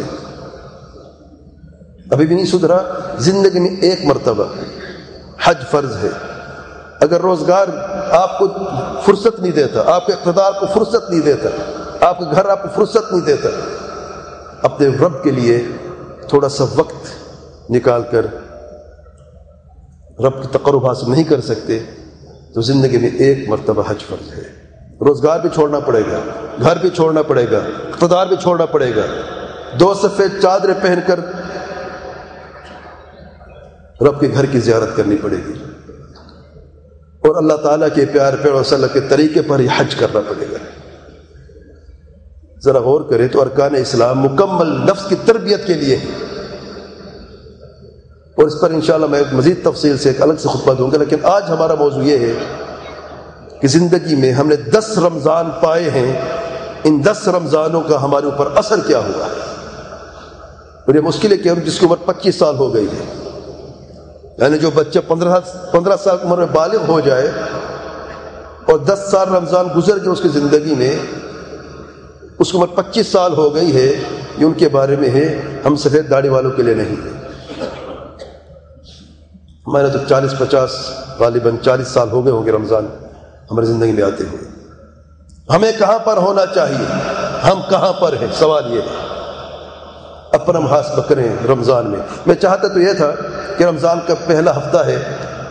ابھی بھی نہیں سدھرا، زندگی میں ایک مرتبہ حج فرض ہے۔ اگر روزگار آپ کو فرصت نہیں دیتا، آپ کے اقتدار کو فرصت نہیں دیتا، آپ کے گھر آپ کو فرصت نہیں دیتا، اپنے رب کے لیے تھوڑا سا وقت نکال کر رب کی تقرب حاصل نہیں کر سکتے، تو زندگی میں ایک مرتبہ حج فرض ہے۔ روزگار بھی چھوڑنا پڑے گا، گھر بھی چھوڑنا پڑے گا، اقتدار بھی چھوڑنا پڑے گا، دو سفید چادریں پہن کر رب کے گھر کی زیارت کرنی پڑے گی، اور اللہ تعالیٰ کے پیار پیار صلی اللہ کے طریقے پر ہی حج کرنا پڑے گا۔ ذرا غور کریں تو ارکان اسلام مکمل نفس کی تربیت کے لیے ہے، اور اس پر انشاءاللہ میں مزید تفصیل سے ایک الگ سے خطبہ دوں گا، لیکن آج ہمارا موضوع یہ ہے کہ زندگی میں ہم نے دس رمضان پائے ہیں، ان دس رمضانوں کا ہمارے اوپر اثر کیا ہوا ہے۔ اور یہ مشکل ہے کہ ہم جس کی عمر پچیس سال ہو گئی ہے، یعنی جو بچہ پندرہ پندرہ سال عمر میں بالغ ہو جائے اور دس سال رمضان گزر گئے اس کی زندگی میں، اس کی عمر پچیس سال ہو گئی ہے، یہ ان کے بارے میں ہے، ہم سفید داڑھی والوں کے لیے نہیں ہے۔ ہمارے تو چالیس پچاس غالباً چالیس سال ہو گئے ہوں گے رمضان ہماری زندگی میں آتے ہوئے۔ ہمیں کہاں پر ہونا چاہیے، ہم کہاں پر ہیں، سوال یہ ہے۔ اپنا محاسبہ کریں رمضان میں۔ میں چاہتا تو یہ تھا کہ رمضان کا پہلا ہفتہ ہے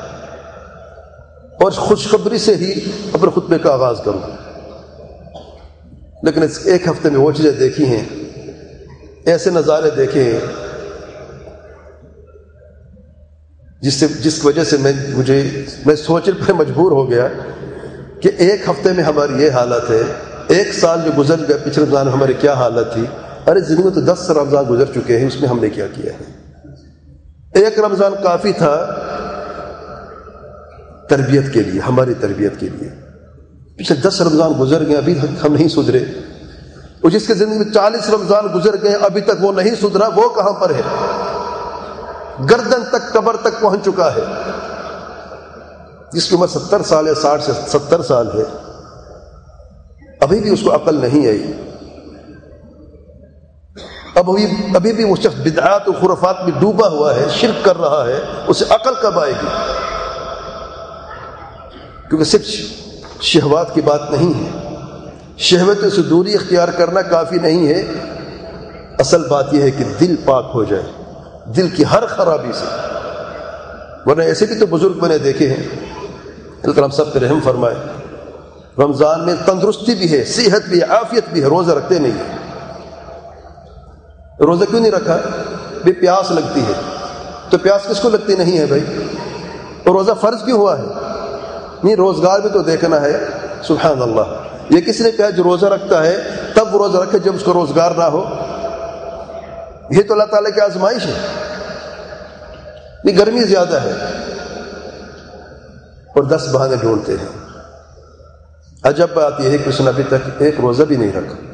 اور خوشخبری سے ہی اپنے خطبے کا آغاز کروں، لیکن اس ایک ہفتے میں وہ چیزیں دیکھی ہیں، ایسے نظارے دیکھے ہیں جس سے جس کی وجہ سے میں مجھے میں سوچنے پر مجبور ہو گیا کہ ایک ہفتے میں ہماری یہ حالت ہے، ایک سال جو گزر گیا پچھلے رمضان میں ہماری کیا حالت تھی، ارے زندگی میں تو دس رمضان گزر چکے ہیں، اس میں ہم نے کیا کیا ہے۔ ایک رمضان کافی تھا تربیت کے لیے، ہماری تربیت کے لیے، پچھلے دس رمضان گزر گئے، ابھی تک ہم نہیں سدھرے، اور جس کے زندگی میں چالیس رمضان گزر گئے ابھی تک وہ نہیں سدھرا، وہ کہاں پر ہے؟ گردن تک قبر تک پہنچ چکا ہے۔ جس کی عمر ستر سال یا ساٹھ سے ستر سال ہے، ابھی بھی اس کو عقل نہیں آئی، اب ابھی ابھی بھی وہ شخص بدعات و خرافات میں ڈوبا ہوا ہے، شرک کر رہا ہے، اسے عقل کب آئے گی؟ کیونکہ صرف شہوات کی بات نہیں ہے، شہوتوں سے دوری اختیار کرنا کافی نہیں ہے، اصل بات یہ ہے کہ دل پاک ہو جائے، دل کی ہر خرابی سے۔ ورنہ ایسے بھی تو بزرگ میں نے دیکھے ہیں، اللہ تعالیٰ ہم سب پہ رحم فرمائے، رمضان میں تندرستی بھی ہے، صحت بھی ہے، عافیت بھی ہے، روزہ رکھتے نہیں ہیں۔ روزہ کیوں نہیں رکھا؟ بھی پیاس لگتی ہے، تو پیاس کس کو لگتی نہیں ہے بھائی؟ اور روزہ فرض کیوں ہوا ہے؟ نہیں، روزگار بھی تو دیکھنا ہے۔ سبحان اللہ، یہ کس نے کہا جو روزہ رکھتا ہے تب وہ روزہ رکھے جب اس کو روزگار نہ ہو؟ یہ تو اللہ تعالیٰ کی آزمائش ہے۔ نہیں، گرمی زیادہ ہے اور دس بہانے ڈھونڈتے ہیں۔ عجب بات یہ ہے کہ اس نے ابھی تک ایک روزہ بھی نہیں رکھا۔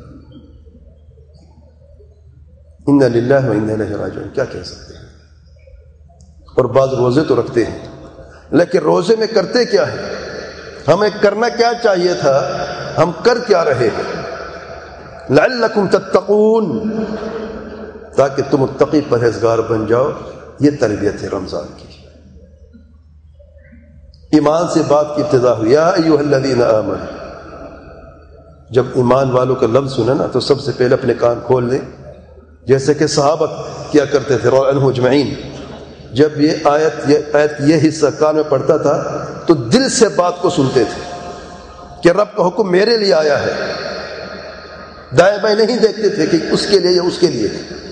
انا للہ و انا الیہ راجعون، کیا کہہ سکتے ہیں؟ اور بعض روزے تو رکھتے ہیں، لیکن روزے میں کرتے کیا ہے؟ ہمیں کرنا کیا چاہیے تھا، ہم کر کیا رہے ہیں؟ لعلکم تتقون، تاکہ تم متقی پرہیزگار بن جاؤ۔ یہ تربیت ہے رمضان کی۔ ایمان سے بات کی ابتدا ہوئی، یا ایھا الذین آمنوا، جب ایمان والوں کا لفظ سنا نا تو سب سے پہلے اپنے کان کھول لیں، جیسے کہ صحابہ کیا کرتے تھے رضی اللہ عنہم اجمعین۔ جب یہ آیت یہ آیت یہ حصہ کان میں پڑتا تھا تو دل سے بات کو سنتے تھے کہ رب کا حکم میرے لیے آیا ہے، دائیں بائیں نہیں دیکھتے تھے کہ اس کے لیے یا اس کے لیے،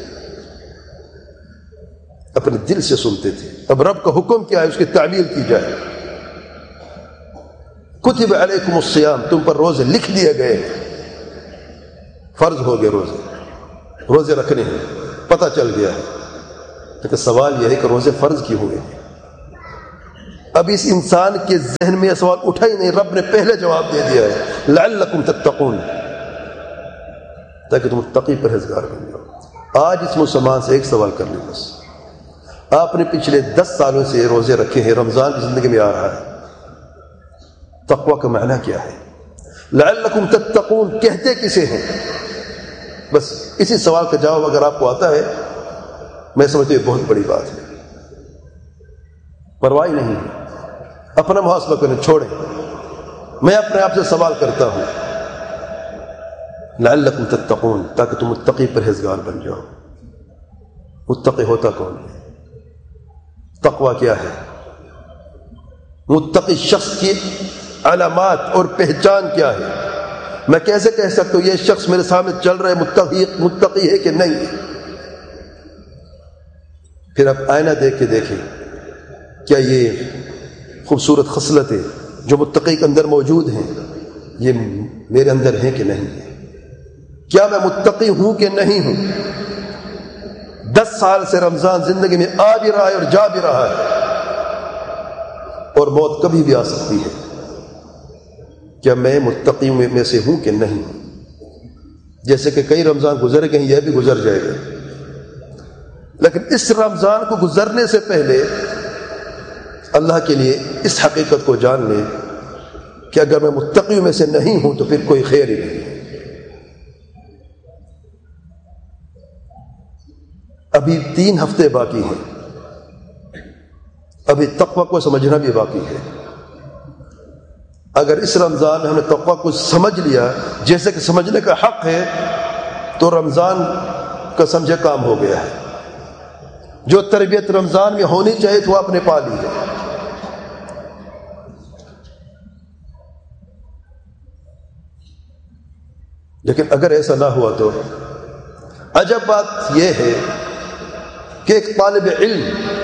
اپنے دل سے سنتے تھے۔ اب رب کا حکم کیا ہے، اس کی تعمیل کی جائے۔ کتب علیکم الصیام، تم پر روزے لکھ دیے گئے، فرض ہو گئے روزے۔ روزے رکھنے ہیں، پتہ چل گیا ہے، لیکن سوال یہ ہے کہ روزے فرض کیوں ہوئے ہیں؟ اب اس انسان کے ذہن میں یہ سوال اٹھا ہی نہیں، رب نے پہلے جواب دے دیا ہے لعلکم تتقون، تاکہ تم متقی پرہیزگار بن جاؤ۔ آج اس مسلمان سے ایک سوال کر لیں، بس آپ نے پچھلے دس سالوں سے روزے رکھے ہیں، رمضان کی زندگی میں آ رہا ہے، تقوی کا معنی کیا ہے؟ لعلکم تتقون کہتے کسے ہیں؟ بس اسی سوال کا جواب اگر آپ کو آتا ہے، میں سمجھتا ہوں یہ بہت بڑی بات ہے۔ پرواہ نہیں ہے، اپنا محاسبہ کریں، چھوڑیں۔ میں اپنے آپ سے سوال کرتا ہوں لعلکم تتقون، تاکہ تم متقی پرہیزگار بن جاؤ۔ متقی ہوتا کون ہے؟ تقوی کیا ہے؟ متقی شخص کی علامات اور پہچان کیا ہے؟ میں کیسے کہہ سکتا ہوں یہ شخص میرے سامنے چل رہا ہے متقی متقی ہے کہ نہیں؟ پھر آپ آئینہ دیکھ کے دیکھیں، کیا یہ خوبصورت خصلتیں جو متقی کے اندر موجود ہیں یہ میرے اندر ہیں کہ نہیں ہے؟ کیا میں متقی ہوں کہ نہیں ہوں؟ دس سال سے رمضان زندگی میں آ بھی رہا ہے اور جا بھی رہا ہے، اور موت کبھی بھی آ سکتی ہے۔ کیا میں متقی میں سے ہوں کہ نہیں ہوں؟ جیسے کہ کئی رمضان گزر گئے ہیں، یہ بھی گزر جائے گا، لیکن اس رمضان کو گزرنے سے پہلے اللہ کے لیے اس حقیقت کو جان لیں کہ اگر میں متقی میں سے نہیں ہوں تو پھر کوئی خیر ہی نہیں ہے۔ ابھی تین ہفتے باقی ہیں، ابھی تقوی کو سمجھنا بھی باقی ہے۔ اگر اس رمضان میں ہم نے تقوی کو سمجھ لیا جیسے کہ سمجھنے کا حق ہے، تو رمضان کا سمجھے کام ہو گیا ہے۔ جو تربیت رمضان میں ہونی چاہیے تو وہ آپ نے پا لی ہے۔ لیکن اگر ایسا نہ ہوا تو عجب بات یہ ہے کہ ایک طالب علم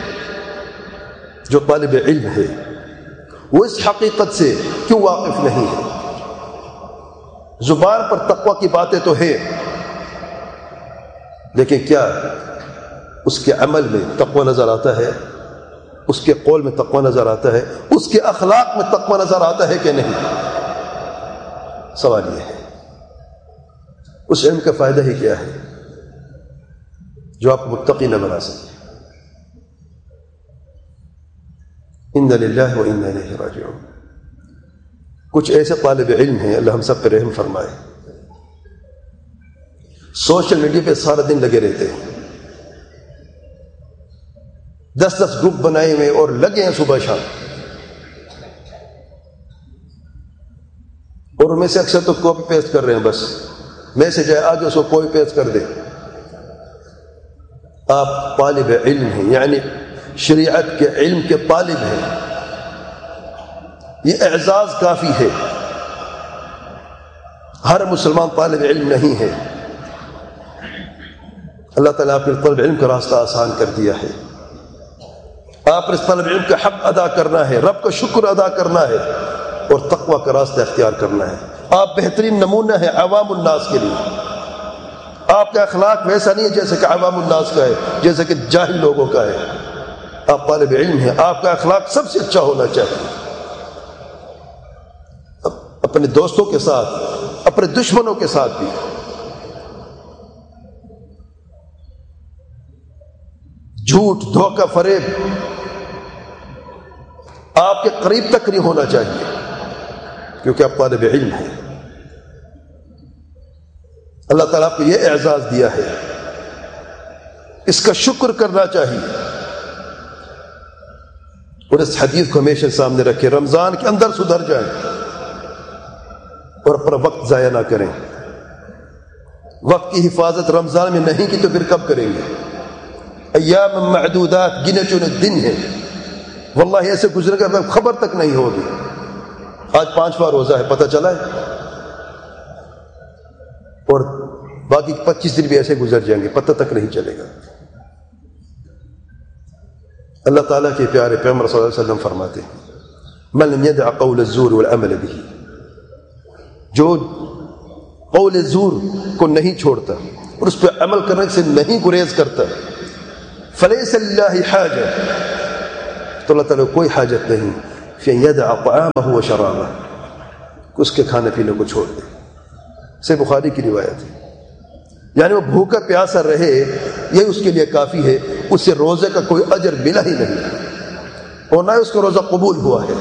جو طالب علم ہے وہ اس حقیقت سے کیوں واقف نہیں ہے؟ زبان پر تقوی کی باتیں تو ہے، لیکن کیا اس کے عمل میں تقوی نظر آتا ہے؟ اس کے قول میں تقوی نظر آتا ہے؟ اس کے اخلاق میں تقوی نظر آتا ہے کہ نہیں؟ سوال یہ ہے۔ اس علم کا فائدہ ہی کیا ہے جو آپ متقی نہ بنا سکے؟ ان للہ و انا الیہ راجعون۔ کچھ ایسے طالب علم ہیں، اللہ ہم سب پہ رحم فرمائے، سوشل میڈیا پہ سارا دن لگے رہتے ہیں، دس دس گروپ بنائے ہوئے اور لگے ہیں صبح شام، اور ان میں سے اکثر تو کاپی پیسٹ کر رہے ہیں، بس میسج ہے آگے اس کو کوئی پیسٹ کر دے۔ آپ طالب علم ہیں، یعنی شریعت کے علم کے طالب ہیں، یہ اعزاز کافی ہے۔ ہر مسلمان طالب علم نہیں ہے۔ اللہ تعالیٰ آپ نے طالب علم کا راستہ آسان کر دیا ہے۔ آپ نے اس طالب علم کا حق ادا کرنا ہے، رب کا شکر ادا کرنا ہے، اور تقوی کا راستہ اختیار کرنا ہے۔ آپ بہترین نمونہ ہیں عوام الناس کے لیے۔ آپ کا اخلاق ویسا نہیں ہے جیسے کہ عوام الناس کا ہے، جیسے کہ جاہل لوگوں کا ہے۔ آپ طالب علم ہیں، آپ کا اخلاق سب سے اچھا ہونا چاہیے، اپنے دوستوں کے ساتھ، اپنے دشمنوں کے ساتھ بھی۔ جھوٹ، دھوکہ، فریب آپ کے قریب تک نہیں ہونا چاہیے، کیونکہ آپ طالب علم ہیں۔ اللہ تعالیٰ آپ کو یہ اعزاز دیا ہے، اس کا شکر کرنا چاہیے، اور اس حدیث کو ہمیشہ سامنے رکھیں، رمضان کے اندر سدھر جائیں اور اپنا وقت ضائع نہ کریں۔ وقت کی حفاظت رمضان میں نہیں کی تو پھر کب کریں گے؟ ایام معدودات، گنے چنے دن ہیں، واللہ ایسے گزرے گا خبر تک نہیں ہوگی۔ آج پانچواں روزہ ہے، پتہ چلا ہے، اور باقی پچیس دن بھی ایسے گزر جائیں گے، پتہ تک نہیں چلے گا۔ اللہ تعالیٰ کے پیارے پیغمبر صلی اللہ علیہ وسلم فرماتے ہیں من لم يدع قول الزور والعمل به، جو قول زور کو نہیں چھوڑتا اور اس پہ عمل کرنے سے نہیں گریز کرتا فلیس للہ حاجہ تو اللہ تعالیٰ کو کوئی حاجت نہیں فی ان یدع طعامہ و شرابہ اس کے کھانے پینے کو چھوڑ دے. سے بخاری کی روایت ہے. یعنی وہ بھوکا پیاسا رہے یہ اس کے لیے کافی ہے, اس سے روزے کا کوئی اجر ملا ہی نہیں اور نہ اس کا روزہ قبول ہوا ہے.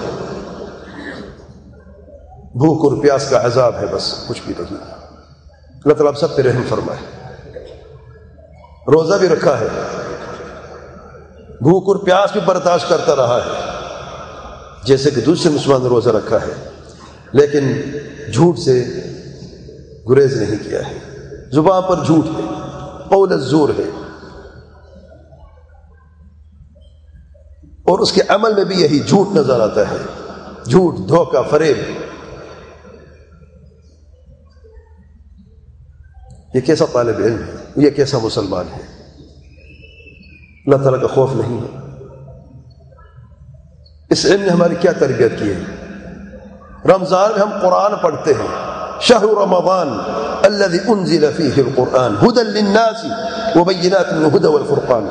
بھوک اور پیاس کا عذاب ہے, بس کچھ بھی نہیں. اللہ تعالیٰ سب پہ رحم فرمائے. روزہ بھی رکھا ہے, بھوک اور پیاس بھی برداشت کرتا رہا ہے جیسے کہ دوسرے مسلمان نے روزہ رکھا ہے, لیکن جھوٹ سے گریز نہیں کیا ہے. زبان پر جھوٹ ہے, قول الزور ہے, اور اس کے عمل میں بھی یہی جھوٹ نظر آتا ہے. جھوٹ, دھوکہ, فریب. یہ کیسا طالب علم ہے, یہ کیسا مسلمان ہے؟ اللہ تعالیٰ کا خوف نہیں ہے. اس علم نے ہماری کیا تربیت کی ہے؟ رمضان میں ہم قرآن پڑھتے ہیں. شہر رمضان الذي انزل فيه القرآن هدى للناس وبينات من الهدى والفرقان.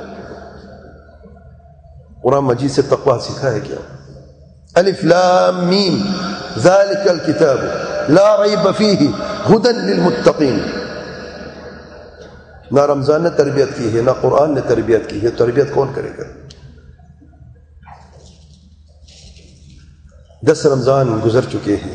قرآن مجید سے تقوی سکھا ہے کیا؟ الف لام میم ذلك الكتاب لا ریب فیہ ہدى للمتقین. نہ رمضان نے تربیت کی ہے, نہ قرآن نے تربیت کی ہے. تربیت کون کرے گا؟ دس رمضان گزر چکے ہیں.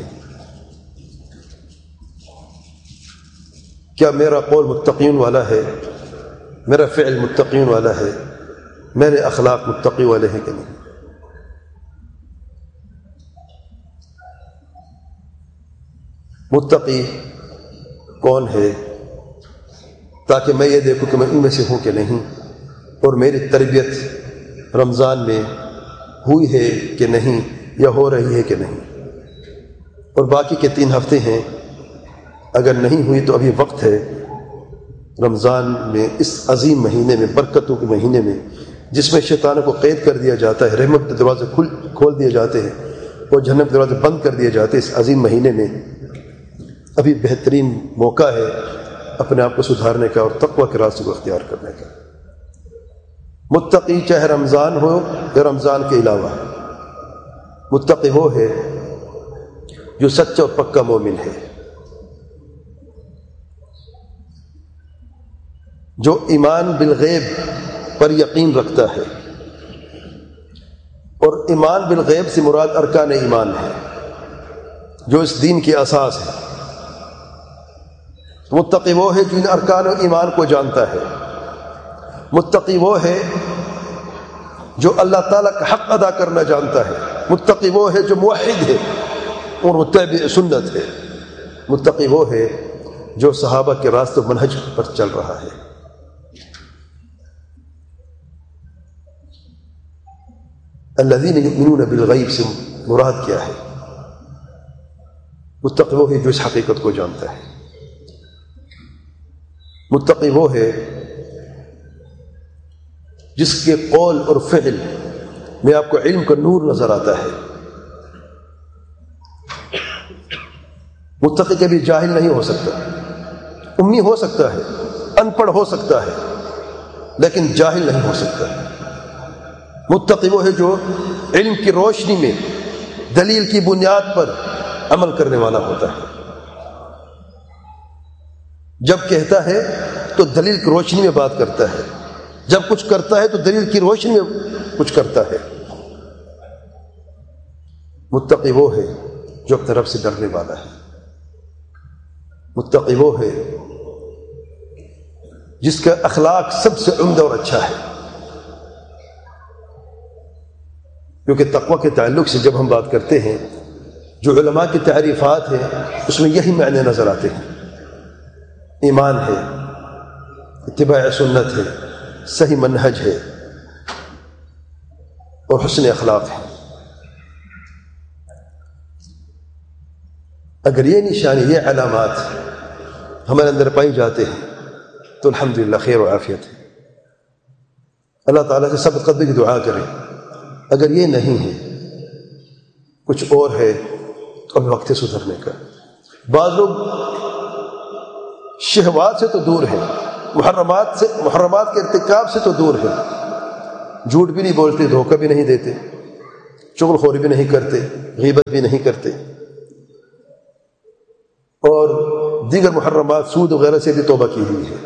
کیا میرا قول متقین والا ہے؟ میرا فعل متقین والا ہے؟ میرے اخلاق متقی والے ہیں کہ نہیں؟ متقی کون ہے تاکہ میں یہ دیکھوں کہ میں ان میں سے ہوں کہ نہیں, اور میری تربیت رمضان میں ہوئی ہے کہ نہیں یا ہو رہی ہے کہ نہیں. اور باقی کے تین ہفتے ہیں, اگر نہیں ہوئی تو ابھی وقت ہے. رمضان میں, اس عظیم مہینے میں, برکتوں کے مہینے میں, جس میں شیطانوں کو قید کر دیا جاتا ہے, رحمت کے دروازے کھل کھول دیے جاتے ہیں اور جہنم کے دروازے بند کر دیے جاتے ہیں, اس عظیم مہینے میں ابھی بہترین موقع ہے اپنے آپ کو سدھارنے کا اور تقوی کے راستے کو اختیار کرنے کا. متقی چاہے رمضان ہو یا رمضان کے علاوہ, متقی وہ ہے جو سچا اور پکا مومن ہے, جو ایمان بالغیب پر یقین رکھتا ہے. اور ایمان بالغیب سے مراد ارکان ایمان ہے جو اس دین کی اساس ہے. متقی وہ ہے جو ان ارکان ایمان کو جانتا ہے. متقی وہ ہے جو اللہ تعالیٰ کا حق ادا کرنا جانتا ہے. متقی وہ ہے جو موحد ہے اور متبع سنت ہے. متقی وہ ہے جو صحابہ کے راستے منہج پر چل رہا ہے. الذین یؤمنون بالغیب سے مراد کیا ہے؟ متقی وہ ہے جو اس حقیقت کو جانتا ہے. متقی وہ ہے جس کے قول اور فعل میں آپ کو علم کا نور نظر آتا ہے. متقی کبھی جاہل نہیں ہو سکتا, امی ہو سکتا ہے, ان پڑھ ہو سکتا ہے, لیکن جاہل نہیں ہو سکتا. متقی وہ ہے جو علم کی روشنی میں دلیل کی بنیاد پر عمل کرنے والا ہوتا ہے. جب کہتا ہے تو دلیل کی روشنی میں بات کرتا ہے, جب کچھ کرتا ہے تو دلیل کی روشنی میں کچھ کرتا ہے. متقی وہ ہے جو اپنے رب سے ڈرنے والا ہے. متقی وہ ہے جس کا اخلاق سب سے عمدہ اور اچھا ہے. کیونکہ تقوی کے تعلق سے جب ہم بات کرتے ہیں, جو علماء کی تعریفات ہیں اس میں یہی معنی نظر آتے ہیں. ایمان ہے, اتباع سنت ہے, صحیح منہج ہے اور حسن اخلاق ہے. اگر یہ نشانی, یہ علامات ہمارے اندر پائی جاتے ہیں تو الحمدللہ خیر و عافیت ہے. اللہ تعالیٰ سے سب قدر کی دعا کریں. اگر یہ نہیں ہے, کچھ اور ہے, تو اب وقت ہے سدھرنے کا. بعض لوگ شہوات سے تو دور ہیں، محرمات سے محرمات کے ارتکاب سے تو دور ہیں، جھوٹ بھی نہیں بولتے، دھوکہ بھی نہیں دیتے، چغل خوری بھی نہیں کرتے، غیبت بھی نہیں کرتے، اور دیگر محرمات سود وغیرہ سے بھی توبہ کی ہوئی ہے۔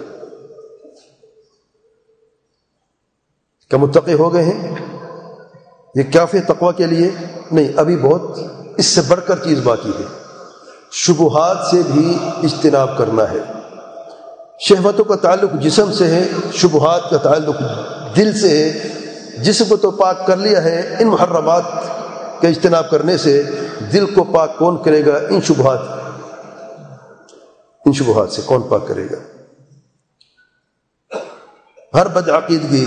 کیا متقی ہو گئے ہیں؟ یہ کافی تقوی کے لیے نہیں، ابھی بہت اس سے بڑھ کر چیز باقی ہے۔ شبہات سے بھی اجتناب کرنا ہے۔ شہوتوں کا تعلق جسم سے ہے، شبہات کا تعلق دل سے ہے۔ جسم کو تو پاک کر لیا ہے، ان محرمات کا اجتناب کرنے سے دل کو پاک کون کرے گا؟ ان شبہات ان شبہات سے کون پاک کرے گا؟ ہر بدعقیدگی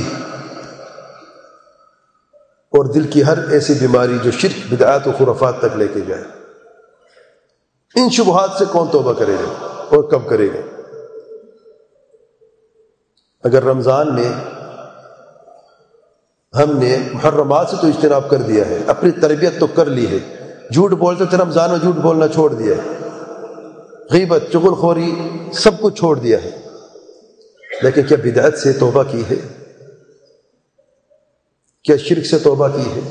اور دل کی ہر ایسی بیماری جو شرک، بدعات و خرافات تک لے کے جائے، ان شبہات سے کون توبہ کرے گا اور کب کرے گا؟ اگر رمضان میں ہم نے محرمات سے تو اجتناب کر دیا ہے، اپنی تربیت تو کر لی ہے، جھوٹ بولتے تھے رمضان میں جھوٹ بولنا چھوڑ دیا ہے، غیبت، چغل خوری سب کچھ چھوڑ دیا ہے، لیکن کیا بدعت سے توبہ کی ہے؟ کیا شرک سے توبہ کی ہے؟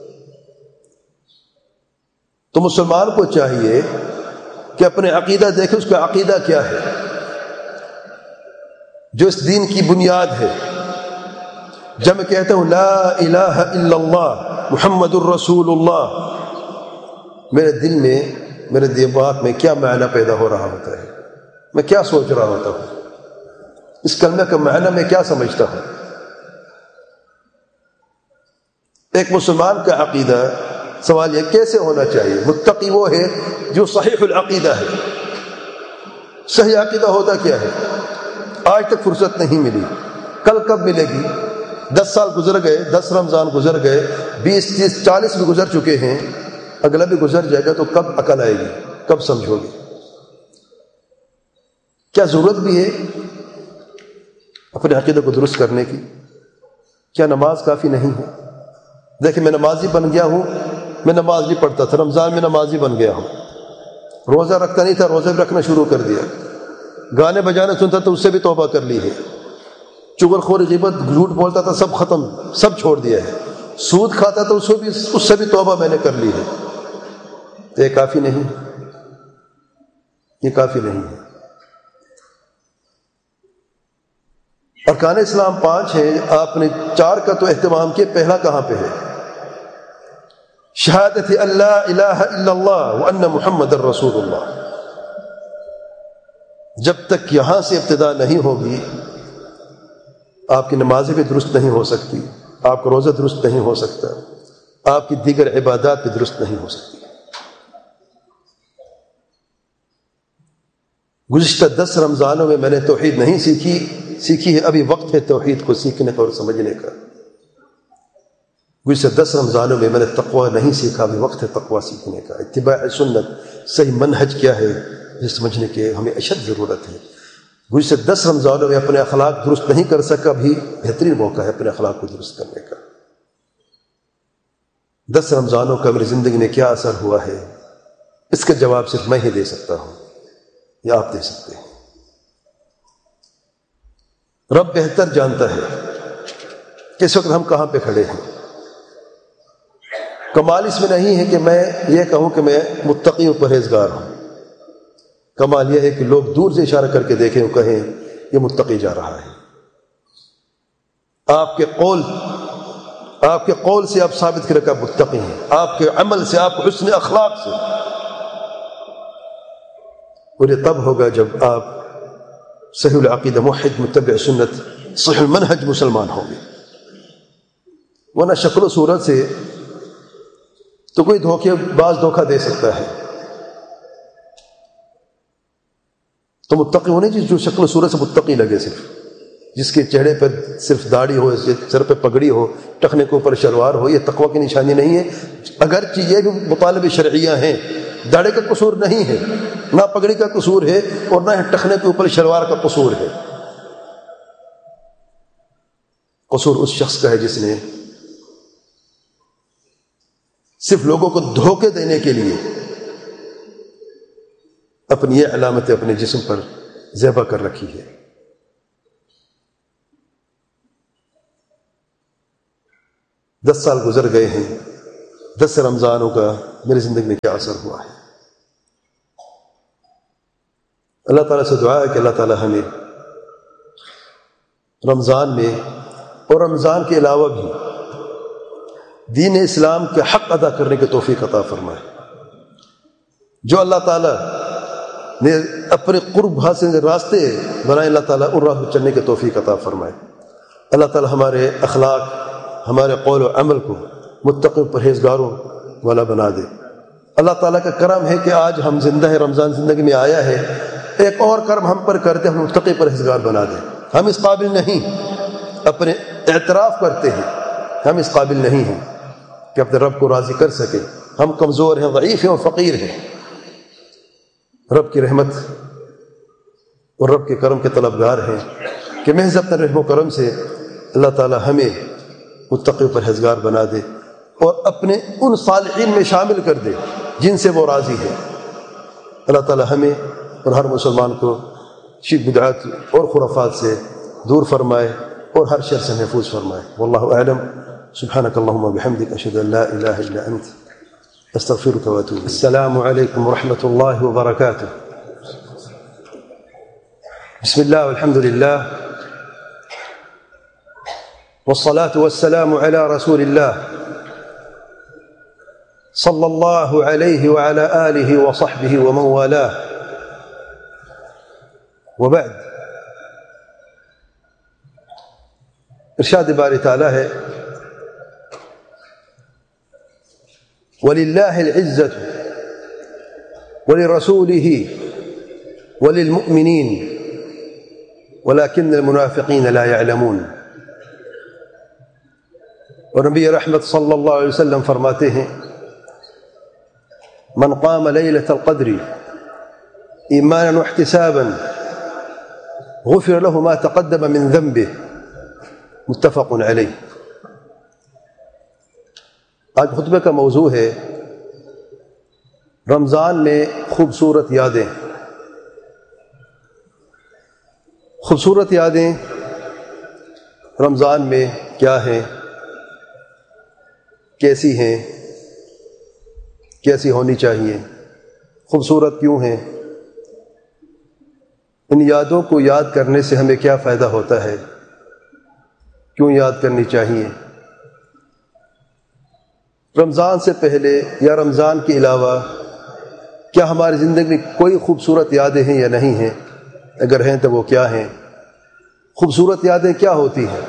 تو مسلمان کو چاہیے کہ اپنے عقیدہ دیکھے، اس کا عقیدہ کیا ہے جو اس دین کی بنیاد ہے۔ جب میں کہتا ہوں لا الہ الا اللہ محمد الرسول اللہ، میرے دل میں، میرے دماغ میں کیا معنی پیدا ہو رہا ہوتا ہے، میں کیا سوچ رہا ہوتا ہوں، اس کلمہ کا معنی میں کیا سمجھتا ہوں۔ ایک مسلمان کا عقیدہ، سوال یہ کیسے ہونا چاہیے؟ متقی وہ ہے جو صحیح العقیدہ ہے۔ صحیح عقیدہ ہوتا کیا ہے؟ آج تک فرصت نہیں ملی، کل کب ملے گی؟ دس سال گزر گئے، دس رمضان گزر گئے، بیس تیس چالیس بھی گزر چکے ہیں، اگلا بھی گزر جائے گا، تو کب عقل آئے گی؟ کب سمجھو گے؟ کیا ضرورت بھی ہے اپنے عقیدے کو درست کرنے کی؟ کیا نماز کافی نہیں ہے؟ دیکھیں، میں نمازی بن گیا ہوں، میں نماز نہیں پڑھتا تھا، رمضان میں نمازی بن گیا ہوں، روزہ رکھتا نہیں تھا، روزہ بھی رکھنا شروع کر دیا، گانے بجانے سنتا تو اس سے بھی توبہ کر لی ہے، چغل خوری، غیبت، جھوٹ بولتا تھا، سب ختم، سب چھوڑ دیا ہے، سود کھاتا تو اس سے بھی اس سے بھی توبہ میں نے کر لی ہے۔ تو یہ کافی نہیں، یہ کافی نہیں ہے۔ ارکان اسلام پانچ ہیں، آپ نے چار کا تو اہتمام کیا، پہلا کہاں پہ ہے؟ شہادت اللہ الہ الا اللہ وان محمد الرسول اللہ۔ جب تک یہاں سے ابتدا نہیں ہوگی، آپ کی نمازیں بھی درست نہیں ہو سکتی، آپ کا روزہ درست نہیں ہو سکتا، آپ کی دیگر عبادات بھی درست نہیں ہو سکتی۔ گزشتہ دس رمضانوں میں میں نے توحید نہیں سیکھی سیکھی ہے، ابھی وقت ہے توحید کو سیکھنے کا اور سمجھنے کا۔ گزشتہ دس رمضانوں میں میں نے تقوی نہیں سیکھا، ابھی وقت ہے تقوی سیکھنے کا۔ اتباع سنت، صحیح منہج کیا ہے، یہ سمجھنے کے ہمیں اشد ضرورت ہے۔ گزشتہ دس رمضانوں میں اپنے اخلاق درست نہیں کر سکا، بھی بہترین موقع ہے اپنے اخلاق کو درست کرنے کا۔ دس رمضانوں کا میری زندگی میں کیا اثر ہوا ہے، اس کا جواب صرف میں ہی دے سکتا ہوں یا آپ دے سکتے ہیں۔ رب بہتر جانتا ہے کہ اس وقت ہم کہاں پہ کھڑے ہیں۔ کمال اس میں نہیں ہے کہ میں یہ کہوں کہ میں متقی و پرہیزگار ہوں، کمال یہ ہے کہ لوگ دور سے اشارہ کر کے دیکھیں اور کہیں یہ متقی جا رہا ہے۔ آپ کے قول آپ کے قول سے آپ ثابت کریں کہ آپ متقی ہیں، آپ کے عمل سے، آپ کے حسن اخلاق سے، اور یہ تب ہوگا جب آپ صحیح العقیدہ، موحد، متبع سنت، صحیح المنہج مسلمان ہوں گے۔ ورنہ شکل و صورت سے تو کوئی دھوکے باز دھوکہ دے سکتا ہے، تو متقی ہونے چاہیے جو شکل و صورت سے متقی لگے، صرف جس کے چہرے پر صرف داڑھی ہو، اس کے سر پہ پگڑی ہو، ٹخنے کے اوپر شلوار ہو، یہ تقوی کی نشانی نہیں ہے۔ اگرچہ یہ بھی مطالب شرعیہ ہیں، داڑھی کا قصور نہیں ہے، نہ پگڑی کا قصور ہے، اور نہ ٹخنے کے اوپر شلوار کا قصور ہے۔ قصور اس شخص کا ہے جس نے صرف لوگوں کو دھوکے دینے کے لیے اپنی یہ علامتیں اپنے جسم پر ذبح کر رکھی ہے۔ دس سال گزر گئے ہیں، دس رمضانوں کا میری زندگی میں کیا اثر ہوا ہے؟ اللہ تعالیٰ سے دعا ہے کہ اللہ تعالیٰ ہمیں رمضان میں اور رمضان کے علاوہ بھی دین اسلام کے حق ادا کرنے کی توفیق عطا فرمائے۔ جو اللہ تعالیٰ نے اپنے قرب حاصل راستے بنائے، اللہ تعالیٰ ان راہ پر چلنے کی توفیق عطا فرمائے۔ اللہ تعالیٰ ہمارے اخلاق، ہمارے قول و عمل کو متقی پرہیزگاروں والا بنا دے۔ اللہ تعالیٰ کا کرم ہے کہ آج ہم زندہ ہیں، رمضان زندگی میں آیا ہے، ایک اور کرم ہم پر کرتے ہم متقی پرہیزگار بنا دے۔ ہم اس قابل نہیں، اپنے اعتراف کرتے ہیں ہم اس قابل نہیں ہیں کہ اپنے رب کو راضی کر سکیں۔ ہم کمزور ہیں، ضعیف ہیں اور فقیر ہیں۔ رب کی رحمت اور رب کے کرم کے طلبگار ہیں کہ محض اپنے رحم و کرم سے اللہ تعالی ہمیں متقی پرہیزگار بنا دے اور اپنے ان صالحین میں شامل کر دے جن سے وہ راضی ہے۔ اللہ تعالی ہمیں اور ہر مسلمان کو شرک بدعات اور خرافات سے دور فرمائے اور ہر شر سے محفوظ فرمائے۔ واللہ اعلم۔ سبحانک اللہم وبحمدک، اشہد ان لا الہ الا انت، استغفرک واتوب الیک۔ السلام علیکم ورحمۃ اللہ وبرکاتہ۔ بسم اللہ والحمد للہ والصلاة والسلام على رسول اللہ صلی اللہ علیہ وعلى آلہ وصحبہ ومن والاہ، وبعد۔ ارشاد باری تعالی ہے وَلِلَّهِ الْعِزَّةُ وَلِرَسُولِهِ وَلِلْمُؤْمِنِينَ وَلَكِنَّ الْمُنَافِقِينَ لَا يَعْلَمُونَ۔ اور نبی رحمت صلی اللہ علیہ وسلم فرماتے ہیں من قام لیلۃ القدر ایمانا واحتسابا غفر له ما تقدم من ذنبه، متفق علیہ۔ آج خطبے کا موضوع ہے رمضان میں خوبصورت یادیں۔ خوبصورت یادیں رمضان میں کیا ہیں، کیسی ہیں، کیسی ہونی چاہیے، خوبصورت کیوں ہیں، ان یادوں کو یاد کرنے سے ہمیں کیا فائدہ ہوتا ہے، کیوں یاد کرنی چاہیے۔ رمضان سے پہلے یا رمضان کے علاوہ کیا ہماری زندگی میں کوئی خوبصورت یادیں ہیں یا نہیں ہیں؟ اگر ہیں تو وہ کیا ہیں؟ خوبصورت یادیں کیا ہوتی ہیں؟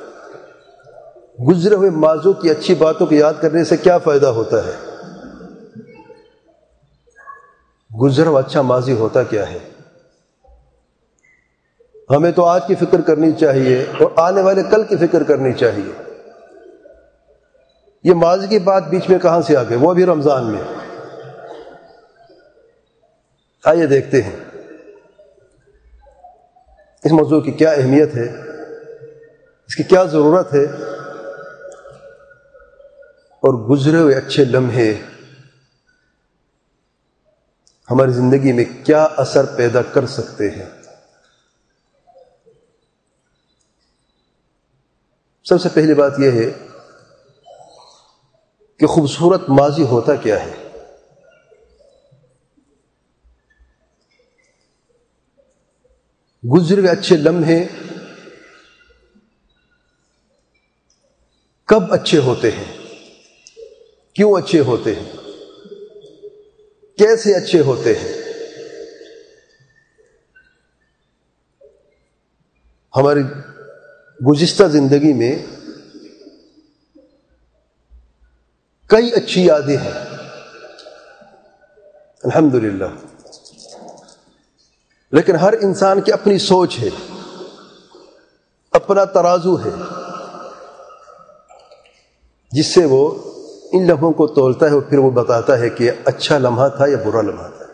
گزرے ہوئے ماضی کی اچھی باتوں کو یاد کرنے سے کیا فائدہ ہوتا ہے؟ گزرا ہوا اچھا ماضی ہوتا کیا ہے؟ ہمیں تو آج کی فکر کرنی چاہیے اور آنے والے کل کی فکر کرنی چاہیے۔ یہ ماضی کی بات بیچ میں کہاں سے آ گئی، وہ بھی رمضان میں؟ آئیے دیکھتے ہیں اس موضوع کی کیا اہمیت ہے، اس کی کیا ضرورت ہے، اور گزرے ہوئے اچھے لمحے ہماری زندگی میں کیا اثر پیدا کر سکتے ہیں۔ سب سے پہلی بات یہ ہے کہ خوبصورت ماضی ہوتا کیا ہے۔ گزرے ہوئے اچھے لمحے کب اچھے ہوتے ہیں، کیوں اچھے ہوتے ہیں، کیسے اچھے ہوتے ہیں؟ ہماری گزشتہ زندگی میں کئی اچھی یادیں ہیں الحمدللہ، لیکن ہر انسان کی اپنی سوچ ہے، اپنا ترازو ہے جس سے وہ ان لمحوں کو تولتا ہے اور پھر وہ بتاتا ہے کہ یہ اچھا لمحہ تھا یا برا لمحہ تھا۔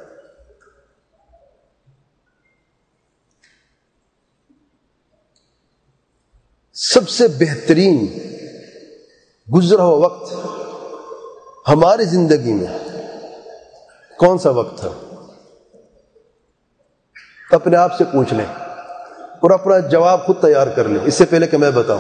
سب سے بہترین گزرا ہوا وقت ہماری زندگی میں کون سا وقت تھا؟ اپنے آپ سے پوچھ لیں اور اپنا جواب خود تیار کر لیں، اس سے پہلے کہ میں بتاؤں۔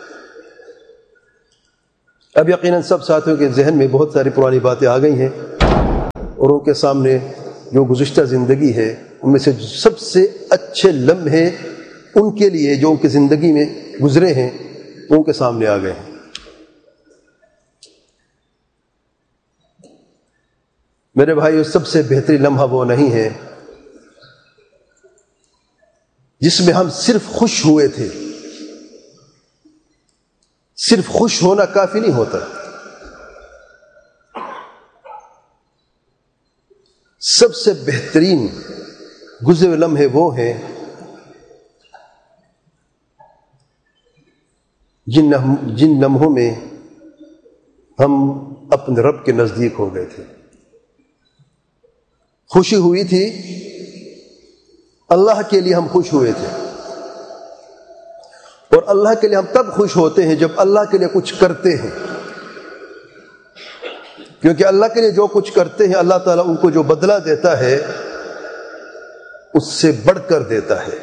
اب یقیناً سب ساتھیوں کے ذہن میں بہت ساری پرانی باتیں آ گئی ہیں، اور ان کے سامنے جو گزشتہ زندگی ہے ان میں سے سب سے اچھے لمحے ان کے لیے جو ان کی زندگی میں گزرے ہیں وہ ان کے سامنے آ گئے ہیں۔ میرے بھائی، سب سے بہترین لمحہ وہ نہیں ہے جس میں ہم صرف خوش ہوئے تھے۔ صرف خوش ہونا کافی نہیں ہوتا، سب سے بہترین گزرے ہوئے لمحے وہ ہیں جن جن لمحوں میں ہم اپنے رب کے نزدیک ہو گئے تھے۔ خوشی ہوئی تھی، اللہ کے لیے ہم خوش ہوئے تھے، اور اللہ کے لیے ہم تب خوش ہوتے ہیں جب اللہ کے لیے کچھ کرتے ہیں، کیونکہ اللہ کے لیے جو کچھ کرتے ہیں اللہ تعالیٰ ان کو جو بدلہ دیتا ہے اس سے بڑھ کر دیتا ہے،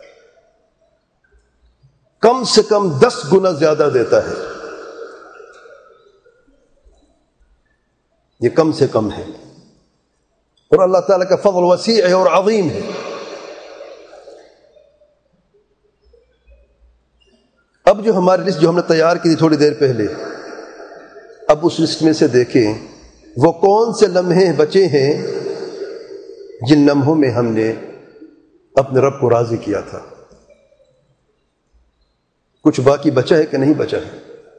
کم سے کم دس گنا زیادہ دیتا ہے۔ یہ کم سے کم ہے، اور اللہ تعالیٰ کا فضل وسیع ہے اور عظیم ہے۔ اب جو ہماری لسٹ جو ہم نے تیار کی تھی تھوڑی دیر پہلے، اب اس لسٹ میں سے دیکھیں وہ کون سے لمحے بچے ہیں جن لمحوں میں ہم نے اپنے رب کو راضی کیا تھا۔ کچھ باقی بچا ہے کہ نہیں بچا ہے؟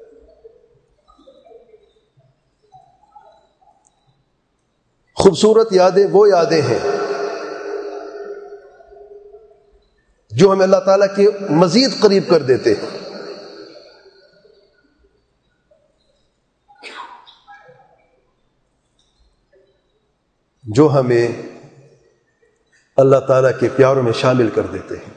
خوبصورت یادیں وہ یادیں ہیں جو ہمیں اللہ تعالیٰ کے مزید قریب کر دیتے ہیں۔ جو ہمیں اللہ تعالیٰ کے پیاروں میں شامل کر دیتے ہیں،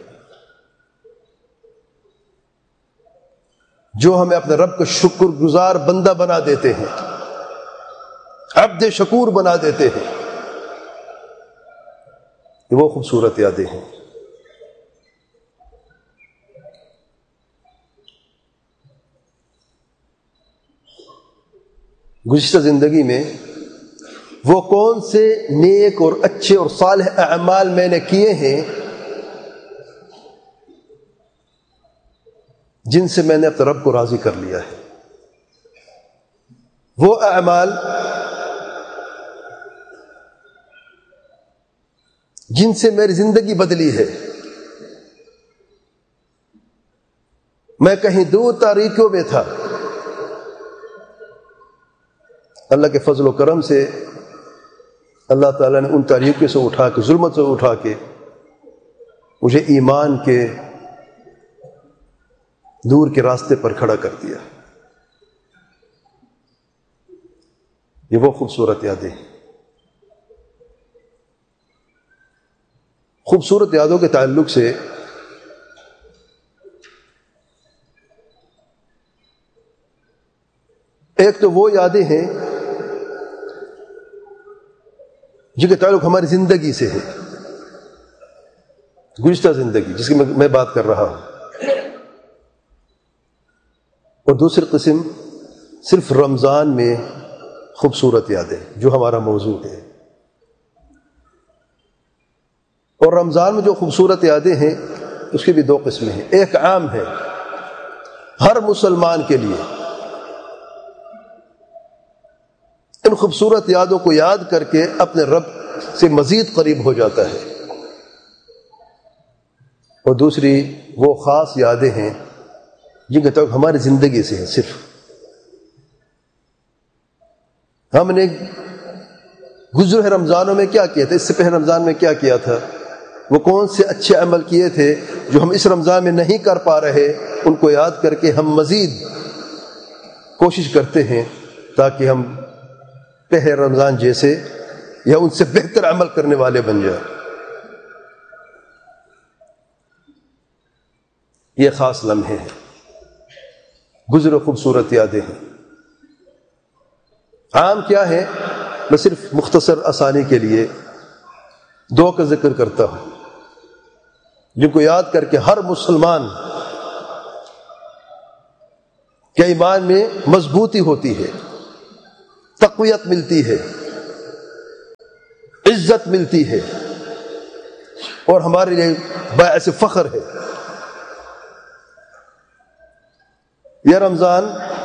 جو ہمیں اپنے رب کا شکر گزار بندہ بنا دیتے ہیں، عبد شکور بنا دیتے ہیں، یہ وہ خوبصورت یادیں ہیں۔ گزشتہ زندگی میں وہ کون سے نیک اور اچھے اور صالح اعمال میں نے کیے ہیں جن سے میں نے اپنے رب کو راضی کر لیا ہے؟ وہ اعمال جن سے میری زندگی بدلی ہے۔ میں کہیں دور تاریکیوں میں تھا، اللہ کے فضل و کرم سے اللہ تعالیٰ نے ان تاریکیوں سے اٹھا کے، ظلمت سے اٹھا کے مجھے ایمان کے نور کے راستے پر کھڑا کر دیا۔ یہ وہ خوبصورت یادیں ہیں۔ خوبصورت یادوں کے تعلق سے ایک تو وہ یادیں ہیں جن کا تعلق ہماری زندگی سے ہے، گزشتہ زندگی جس کی میں بات کر رہا ہوں، اور دوسری قسم صرف رمضان میں خوبصورت یادیں جو ہمارا موضوع ہے۔ اور رمضان میں جو خوبصورت یادیں ہیں اس کی بھی دو قسمیں ہیں۔ ایک عام ہے ہر مسلمان کے لیے، ان خوبصورت یادوں کو یاد کر کے اپنے رب سے مزید قریب ہو جاتا ہے، اور دوسری وہ خاص یادیں ہیں جن کا تعلق ہماری زندگی سے ہے۔ صرف ہم نے گزرے رمضانوں میں کیا کیا تھا، اس سے پہلے رمضان میں کیا کیا تھا، وہ کون سے اچھے عمل کیے تھے جو ہم اس رمضان میں نہیں کر پا رہے، ان کو یاد کر کے ہم مزید کوشش کرتے ہیں تاکہ ہم پہلے رمضان جیسے یا ان سے بہتر عمل کرنے والے بن جائیں۔ یہ خاص لمحے ہیں، گزرے خوبصورت یادیں ہیں۔ عام کیا ہے، میں صرف مختصر آسانی کے لیے دو کا ذکر کرتا ہوں۔ جن کو یاد کر کے ہر مسلمان کے ایمان میں مضبوطی ہوتی ہے، تقویت ملتی ہے، عزت ملتی ہے، اور ہمارے لیے باعث فخر ہے۔ یہ رمضان